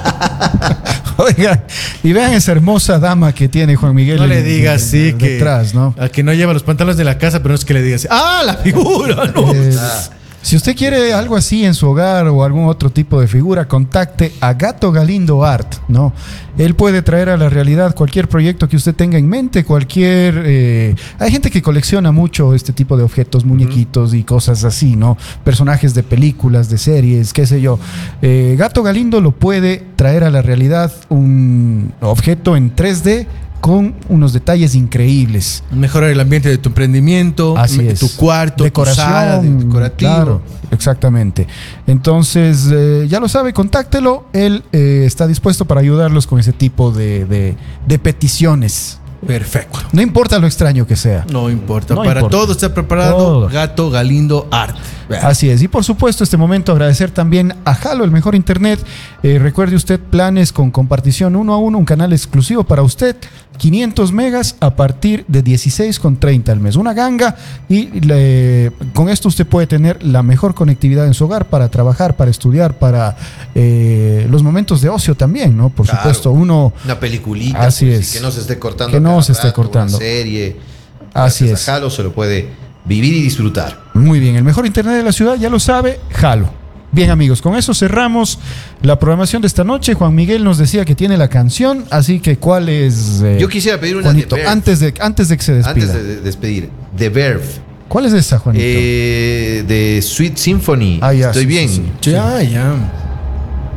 Oiga, y vean esa hermosa dama que tiene Juan Miguel. No en- le digas en- sí en- que detrás, ¿no? a que no lleva los pantalones de la casa, pero no es que le digas ah, la figura, no. Eh, Si usted quiere algo así en su hogar o algún otro tipo de figura, contacte a Gato Galindo Art, ¿no? Él puede traer a la realidad cualquier proyecto que usted tenga en mente, cualquier... eh, hay gente que colecciona mucho este tipo de objetos, muñequitos y cosas así, ¿no? Personajes de películas, de series, qué sé yo. Eh, Gato Galindo lo puede traer a la realidad un objeto en tres D con unos detalles increíbles. Mejorar el ambiente de tu emprendimiento, Así me- es. tu cuarto, decoración, tu sala, de- decorativo. Claro, exactamente. Entonces, eh, ya lo sabe, contáctelo. Él eh, está dispuesto para ayudarlos con ese tipo de, de- de peticiones. Perfecto. No importa lo extraño que sea. No importa, No para importa. todo está preparado. Todo. Gato Galindo Art. Así es. Y por supuesto, este momento agradecer también a Halo, el mejor internet. Eh, recuerde usted planes con compartición uno a uno, un canal exclusivo para usted. quinientos megas a partir de dieciséis con treinta al mes. Una ganga y le- con esto usted puede tener la mejor conectividad en su hogar para trabajar, para estudiar, para eh, los momentos de ocio también, ¿no? Por Claro. supuesto, uno... Una peliculita. Así pues, es. y que no se esté cortando. Que no cada se esté rato, cortando. Una serie. Así Gracias es. a Halo se lo puede vivir y disfrutar. Muy bien, el mejor internet de la ciudad, ya lo sabe, Halo. Bien, amigos, con eso cerramos la programación de esta noche. Juan Miguel nos decía que tiene la canción, así que ¿cuál es? eh, Yo quisiera pedir una Juanito, de Verve. antes de, antes de que se despida. Antes de de despedir. The Verve. ¿Cuál es esa, Juanito? Eh, de Sweet Symphony. Ah, ya, Estoy sí, bien. sí, sí. Ya, ya.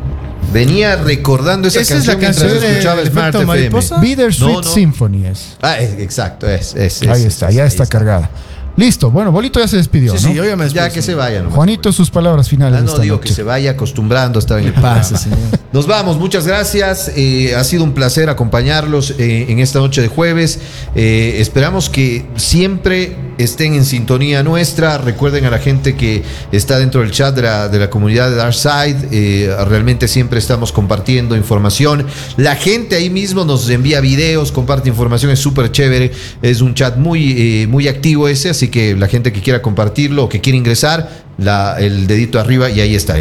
Venía recordando esa, ¿Esa es canción la canción mientras de escuchaba Efecto Smart F M. Mariposa? Bittersweet No, no. Symphony es. Ah, es- exacto, es, es, Ahí es, está, es, ya ahí está cargada. Listo, bueno, Bolito ya se despidió, Sí, ¿no? sí, yo ya me Ya despido, que se señor. vaya nomás. Juanito, sus palabras finales. Ah, de no, esta digo noche. que se vaya acostumbrando a estar en el ¿Qué pasa, programa. señor? Nos vamos, muchas gracias. Eh, ha sido un placer acompañarlos eh, en esta noche de jueves. Eh, esperamos que siempre estén en sintonía nuestra. Recuerden a la gente que está dentro del chat de la, de la comunidad de Darkside. Eh, realmente siempre estamos compartiendo información. La gente ahí mismo nos envía videos, comparte información, es súper chévere. Es un chat muy, eh, muy activo ese, así que la gente que quiera compartirlo o que quiera ingresar, la, el dedito arriba y ahí está.